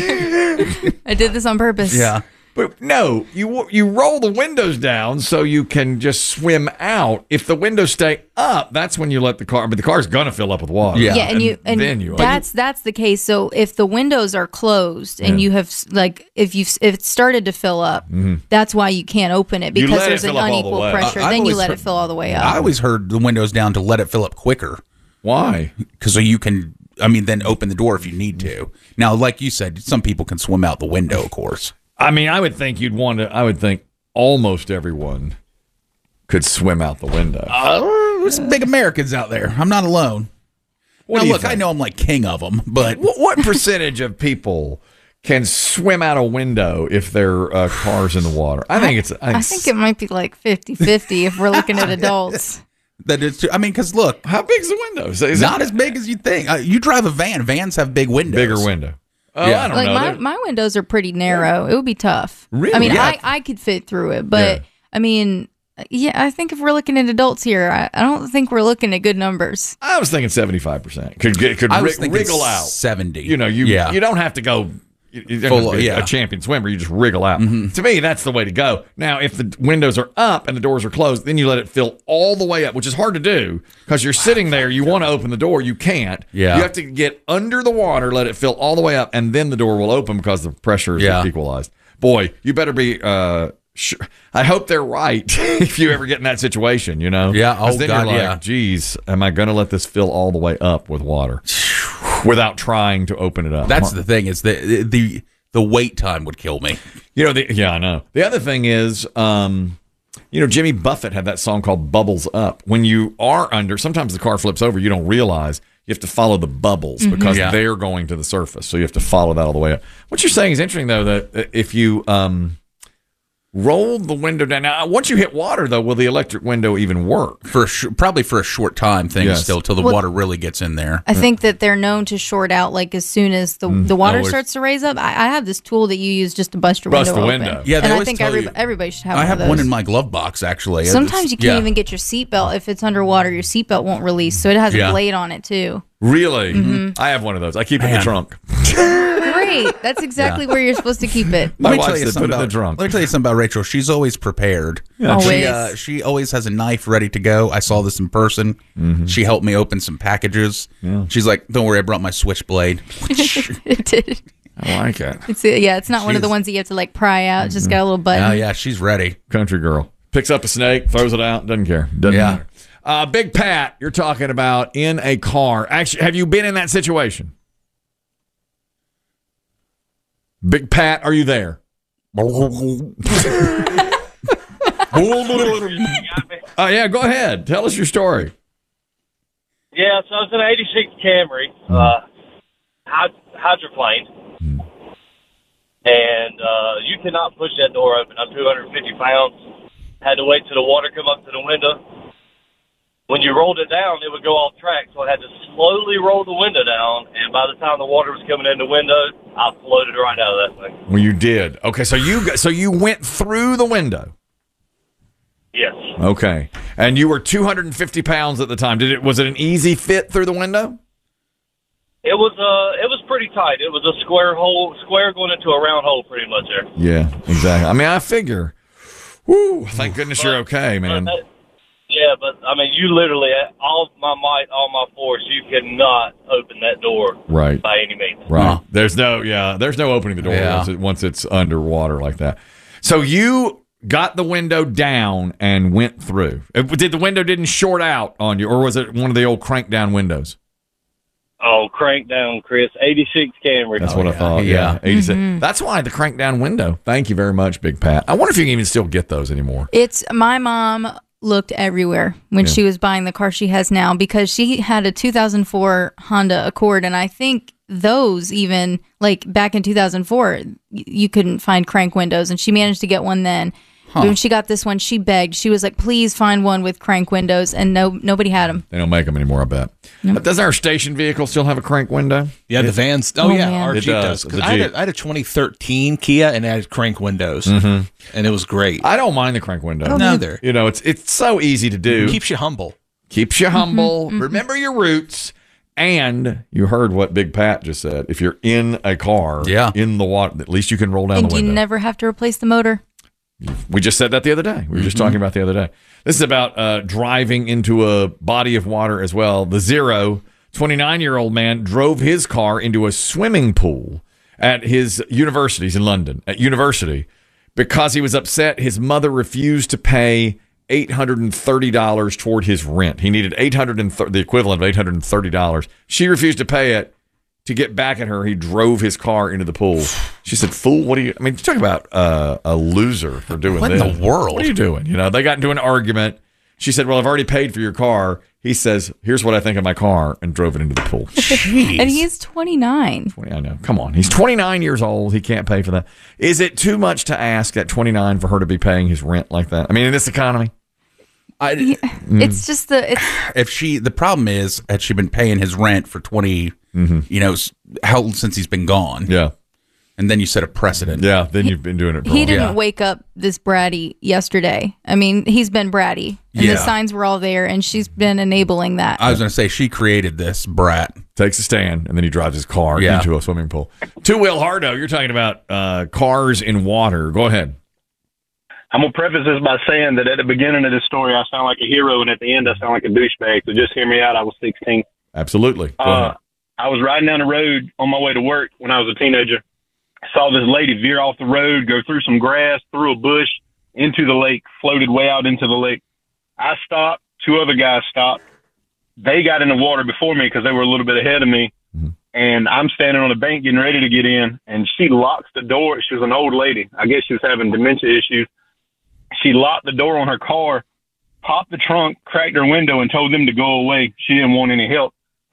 I did this on purpose. Yeah. But no, you you roll the windows down so you can just swim out. If the windows stay up, that's when you let the car. But the car's gonna fill up with water. Yeah, and, you and then you that's that's the case. So if the windows are closed and Yeah. you have like if you if it's started to fill up, Mhm. that's why you can't open it You because let it there's an fill up all the unequal way. pressure. I- I've then you always let heard- it fill all the way up. I always heard the windows down to let it fill up quicker. Why? Because so you can, I mean, then open the door if you need to. Now, like you said, some people can swim out the window, of course. I mean, I would think you'd want to. I would think almost everyone could swim out the window. Uh, there's some big Americans out there. I'm not alone. What now, do you look, think? I know I'm like king of them, but What, what percentage of people can swim out a window if their uh, car's in the water? I think it's. I I think it might be like fifty-fifty if we're looking at adults. that is. I mean, because look, how big's the window? Is it- not as big as you think. Uh, you drive a van. Vans have big windows. Bigger window. Oh, Yeah. I don't Like know. my, They're- my windows are pretty narrow. It would be tough. Really? I mean, Yeah. I, I could fit through it, but Yeah. I mean, yeah, I think if we're looking at adults here, I, I don't think we're looking at good numbers. I was thinking seventy-five percent could get could I was rig- thinking wriggle out. seventy. You know, you Yeah. you don't have to go. You you don't Full- have to be yeah. a champion swimmer. You just wriggle out. To me, that's the way to go. Now, if the windows are up and the doors are closed, then you let it fill all the way up, which is hard to do because you're sitting there. You want to open the door, you can't. Yeah. You have to get under the water, let it fill all the way up, and then the door will open because the pressure is Yeah. equalized. Boy, you better be. Uh, sure. I hope they're right if you ever get in that situation. You know. Yeah, 'Cause oh, then God, you're like, yeah. geez, am I going to let this fill all the way up with water without trying to open it up? That's the thing. Is the the the wait time would kill me. You know, the, yeah, I know. The other thing is, um, you know, Jimmy Buffett had that song called Bubbles Up. When you are under, sometimes the car flips over, you don't realize you have to follow the bubbles Mhm. because Yeah. they're going to the surface. So you have to follow that all the way up. What you're saying is interesting, though, that if you um, roll the window down. Now, once you hit water, though, will the electric window even work? For a sh- probably for a short time thing Yes. still till the Well- water really gets in there. I think that they're known to short out like as soon as the, Mm. the water Oh, it's- starts to raise up. I, I have this tool that you use just to bust your Bust window the open. window. Yeah, they and I always think tell every, you- everybody should have I one have of one those. in my glove box actually. Sometimes you can't Yeah. even get your seatbelt if it's underwater. Your seatbelt won't release, so it has Yeah. a blade on it too. Really? Mhm. I have one of those. I keep it in Man. the trunk. Great, that's exactly where you're supposed to keep it. My Let me wife tell you said something put it in about the trunk. Let me tell you something about Rachel. She's always prepared. Yeah. She, Always. uh, she always has a knife ready to go. I saw this in person. She helped me open some packages. Yeah. She's like, "Don't worry, I brought my switchblade." it did. I like it. It's yeah, it's not one of the She's- ones that you have to like pry out. It's just got a little button. Oh yeah, she's ready. Country girl. Picks up a snake, throws it out, doesn't care. Doesn't Yeah. matter. Uh, Big Pat, you're talking about in a car. Actually, have you been in that situation? Big Pat, are you there? Uh, yeah, go ahead. Tell us your story. Yeah, so it's an eighty-six Camry, uh, hyd- hydroplane, and uh, you cannot push that door open. I'm two hundred fifty pounds. Had to wait till the water come up to the window. When you rolled it down, it would go off track, so I had to slowly roll the window down, and by the time the water was coming in the window, I floated right out of that thing. Well, you did. Okay, so you got- so you went through the window. Yes. Okay. And you were two hundred fifty pounds at the time. Did it? Was it an easy fit through the window? It was uh, it was pretty tight. It was a square hole, square going into a round hole, pretty much there. Yeah, exactly. I mean, I figure. Woo! Thank goodness you're okay, man. But that, yeah, but I mean, you literally, all my might, all my force, you cannot open that door, Right. by any means. Right. There's no. Yeah. There's no opening the door Yeah. once, it, once it's underwater like that. So you got the window down and went through. Uh, Did the window didn't short out on you, or was it one of the old crank down windows? Oh, crank down, Chris. eighty-six Camry. That's what I thought. Yeah, eighty-six. That's why the crank down window. Thank you very much, Big Pat. I wonder if you can even still get those anymore. It's my mom looked everywhere when Yeah. she was buying the car she has now because she had a two thousand four Honda Accord, and I think those even like back in two thousand four y- you couldn't find crank windows, and she managed to get one then. Huh. But when she got this one, she begged. She was like, "Please find one with crank windows," and no, nobody had them. They don't make them anymore, I bet. But does our station vehicle still have a crank window? Yeah, the vans. Oh, Oh, yeah, man. our It Jeep does, does. 'Cause the I, had Jeep. a, I had a twenty thirteen Kia and it had crank windows, Mhm. and it was great. I don't mind the crank window. I don't either. You know, it's it's so easy to do. Keeps you humble. Keeps you humble. Remember your roots. And you heard what Big Pat just said. If you're in a car, Yeah. in the water, at least you can roll down And the you window. never have to replace the motor. We just said that the other day. We were just Mm-hmm. talking about the other day. This is about uh, driving into a body of water as well. The Zero, twenty-nine-year-old man drove his car into a swimming pool at his universities in London, at university, because he was upset his mother refused to pay eight hundred thirty dollars toward his rent. He needed eight hundred thirty, the equivalent of eight hundred thirty dollars. She refused to pay it. To get back at her, he drove his car into the pool. She said, "Fool, what are you?" I mean, talk about uh, a loser for doing What in this. the world? What are you doing? You know, they got into an argument. She said, "Well, I've already paid for your car." He says, "Here's what I think of my car," and drove it into the pool. And he's twenty-nine. twenty, I know. Come on, he's twenty-nine years old. He can't pay for that. Is it too much to ask at twenty-nine for her to be paying his rent like that? I mean, in this economy, I, Mm. It's just the it's if she, the problem is, had she been paying his rent for twenty, you know, s- how since he's been gone? Mm-hmm. Yeah. And then you set a precedent. Yeah. Then you've been doing it. For he long. didn't Yeah. wake up this bratty yesterday. I mean, he's been bratty, and Yeah. the signs were all there, and she's been enabling that. I was going to say she created this brat. Takes a stand, and then he drives his car Yeah. into a swimming pool. Two Will Hardo, you're talking about uh, cars in water. Go ahead. I'm going to preface this by saying that at the beginning of this story, I sound like a hero, and at the end, I sound like a douchebag. So just hear me out. I was sixteen. Absolutely. Go Uh, ahead. I was riding down the road on my way to work when I was a teenager. I saw this lady veer off the road, go through some grass, through a bush, into the lake, floated way out into the lake. I stopped. Two other guys stopped. They got in the water before me because they were a little bit ahead of me. And I'm standing on the bank getting ready to get in, and she locks the door. She was an old lady. I guess she was having dementia issues. She locked the door on her car, popped the trunk, cracked her window, and told them to go away. She didn't want any help.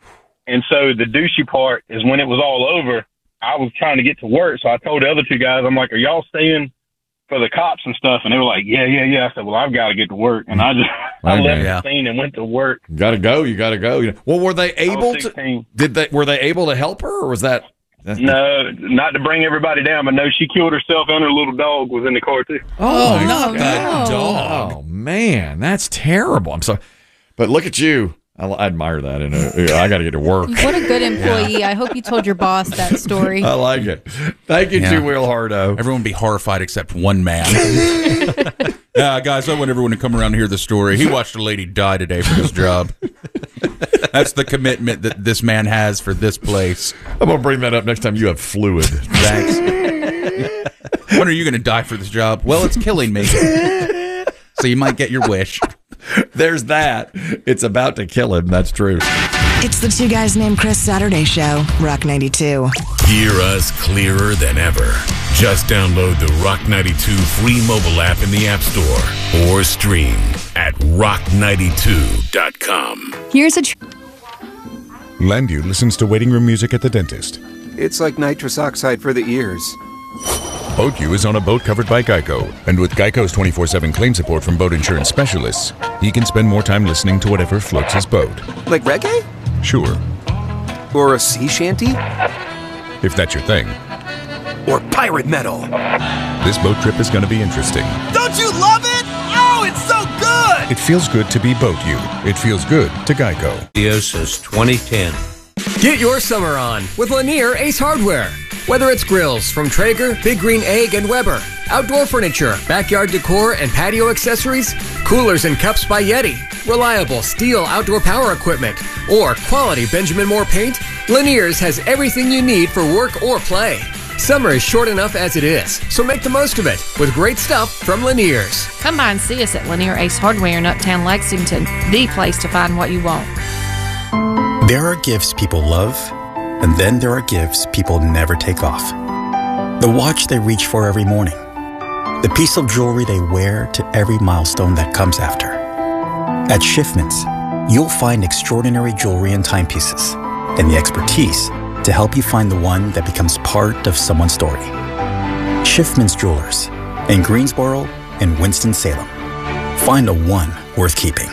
And so the douchey part is when it was all over, I was trying to get to work. So I told the other two guys, I'm like, are y'all staying for the cops and stuff? And they were like, yeah, yeah, yeah. I said, well, I've got to get to work. And I just, I Right, left yeah. the scene and went to work. You gotta go. You gotta go. You know- Well, were they able to? sixteen. Did they? Were they able to help her, or was that? No, not to bring everybody down, but no, she killed herself and her little dog was in the car too. Oh, my not God. the dog. Oh man, that's terrible. I'm sorry, but look at you. I, I admire that. And uh, I got to get to work. What a good employee. I hope you told your boss that story. I like it. Thank you, Yeah. Two Will Hardo. Everyone would be horrified except one man. Yeah, guys, I want everyone to come around and hear the story. He watched a lady die today for his job. That's the commitment that this man has for this place. I'm gonna bring that up next time you have fluid. Thanks. When are you going to die for this job? Well, it's killing me. So you might get your wish. There's that. It's about to kill him. That's true. It's the Two Guys Named Chris Saturday Show, Rock ninety-two. Hear us clearer than ever. Just download the Rock ninety-two free mobile app in the App Store or stream at rock ninety-two dot com. Here's a tr- Landu listens to waiting room music at the dentist. It's like nitrous oxide for the ears. BoatU is on a boat covered by Geico, and with Geico's twenty-four seven claim support from boat insurance specialists, he can spend more time listening to whatever floats his boat. Like reggae? Sure, Or a sea shanty? if that's your thing. Or pirate metal? This boat trip is going to be interesting. Don't you love it? Oh, it's so good! It feels good to be Boat You. It feels good to Geico. Since twenty ten. Get your summer on with Lanier Ace Hardware. Whether it's grills from Traeger, Big Green Egg, and Weber, outdoor furniture, backyard decor, and patio accessories, coolers and cups by Yeti, reliable steel outdoor power equipment, or quality Benjamin Moore paint, Lanier's has everything you need for work or play. Summer is short enough as it is, so make the most of it with great stuff from Lanier's. Come by and see us at Lanier Ace Hardware in Uptown Lexington, the place to find what you want. There are gifts people love, and then there are gifts people never take off. The watch they reach for every morning. The piece of jewelry they wear to every milestone that comes after. At Schiffman's, you'll find extraordinary jewelry and timepieces, and the expertise to help you find the one that becomes part of someone's story. Schiffman's Jewelers in Greensboro and Winston-Salem. Find a one worth keeping.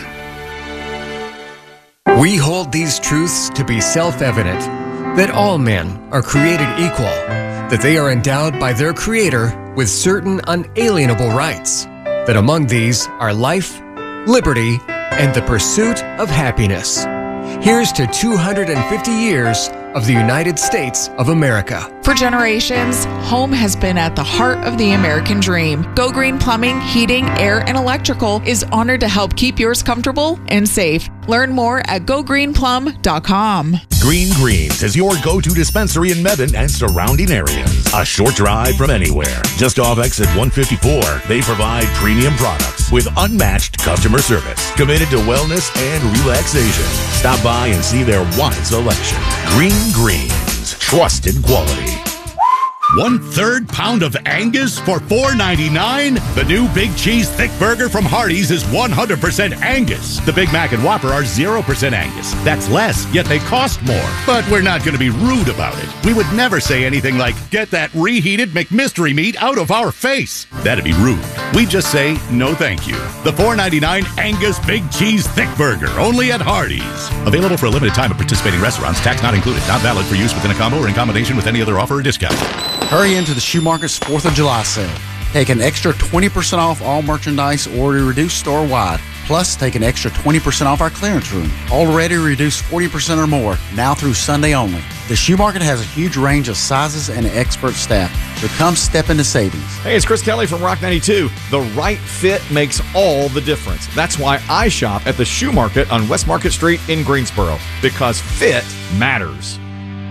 We hold these truths to be self-evident, that all men are created equal, that they are endowed by their Creator with certain unalienable rights, that among these are life, liberty, and the pursuit of happiness. Here's to two hundred fifty years of the United States of America. For generations, home has been at the heart of the American dream. Go Green Plumbing, Heating, Air, and Electrical is honored to help keep yours comfortable and safe. Learn more at go green plum dot com. Green Greens is your go-to dispensary in Mebane and surrounding areas. A short drive from anywhere. Just off exit one fifty-four, they provide premium products with unmatched customer service, committed to wellness and relaxation. Stop by and see their wide selection. Green Greens, trusted quality. One third pound of Angus for four ninety-nine. The new Big Cheese Thick Burger from Hardee's is one hundred percent Angus. The Big Mac and Whopper are zero percent Angus. That's less, yet they cost more. But we're not going to be rude about it. We would never say anything like, get that reheated McMystery meat out of our face. That'd be rude. We just say, no thank you. The four ninety-nine Angus Big Cheese Thick Burger, only at Hardee's. Available for a limited time at participating restaurants. Tax not included. Not valid for use within a combo or in combination with any other offer or discount. Hurry into the Shoe Market's fourth of July sale. Take an extra twenty percent off all merchandise already reduced store-wide. Plus, take an extra twenty percent off our clearance room. Already reduced forty percent or more, now through Sunday only. The Shoe Market has a huge range of sizes and an expert staff. So come step into savings. Hey, it's Chris Kelly from Rock ninety-two. The right fit makes all the difference. That's why I shop at the Shoe Market on West Market Street in Greensboro, because fit matters.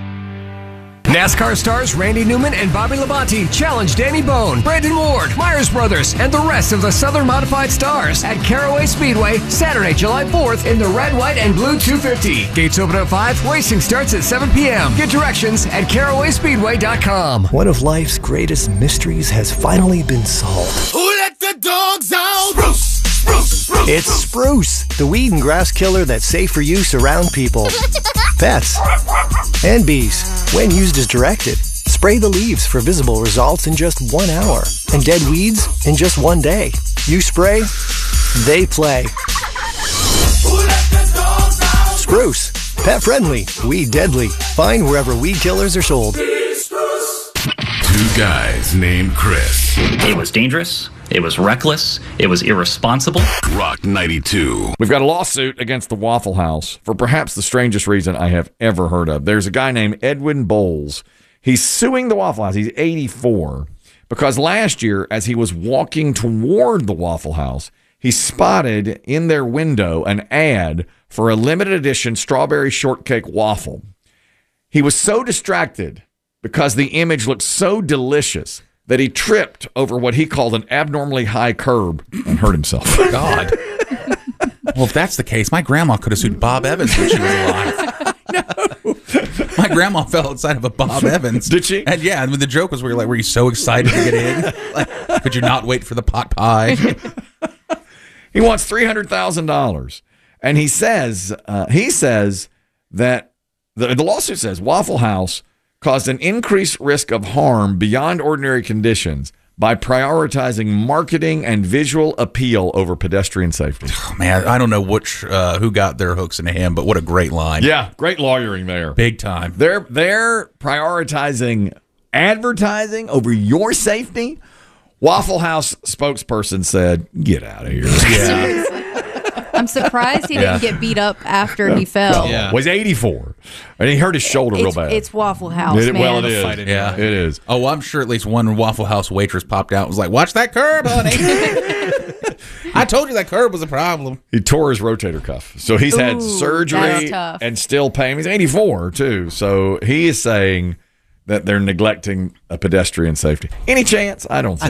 NASCAR stars Randy Newman and Bobby Labonte challenge Danny Bone, Brandon Ward, Myers Brothers, and the rest of the Southern Modified Stars at Caraway Speedway Saturday, July fourth in the red, white, and blue two fifty. Gates open at five. Racing starts at seven p.m. Get directions at caraway speedway dot com. One of life's greatest mysteries has finally been solved. Who let the dogs out? Spruce, spruce, spruce. It's Spruce, the weed and grass killer that's safe for use around people, pets, and bees. When used as directed, spray the leaves for visible results in just one hour and dead weeds in just one day. You spray, they play. Spruce, pet friendly, weed deadly. Find wherever weed killers are sold. Two guys named Chris. It was dangerous. It was reckless. It was irresponsible. Rock ninety-two. We've got a lawsuit against the Waffle House for perhaps the strangest reason I have ever heard of. There's a guy named Edwin Bowles. He's suing the Waffle House. He's eighty-four because last year, as he was walking toward the Waffle House, he spotted in their window an ad for a limited edition strawberry shortcake waffle. He was so distracted because the image looked so delicious that he tripped over what he called an abnormally high curb and hurt himself. God. Well, if that's the case, my grandma could have sued Bob Evans when she was alive. No. My grandma fell outside of a Bob Evans. Did she? And yeah, and when the joke was, we were like, were you so excited to get in? Like, could you not wait for the pot pie? He wants three hundred thousand dollars. And he says, uh, he says that the, the lawsuit says Waffle House caused an increased risk of harm beyond ordinary conditions by prioritizing marketing and visual appeal over pedestrian safety. Oh, man, I don't know which uh, who got their hooks into him, but what a great line. Yeah, great lawyering there. Big time. They're they're prioritizing advertising over your safety. Waffle House spokesperson said, "Get out of here." Yeah. I'm surprised he Yeah. didn't get beat up after he fell. Yeah. Was eighty-four. And he hurt his shoulder real It's, bad. it's Waffle House, It- man. well, it is. Yeah, it is. Oh, I'm sure at least one Waffle House waitress popped out and was like, "Watch that curb, honey." I told you that curb was a problem. He tore his rotator cuff. So he's had Ooh, surgery that's tough. and still pain. He's eighty-four, too. So he is saying that they're neglecting a pedestrian safety. Any chance? I don't think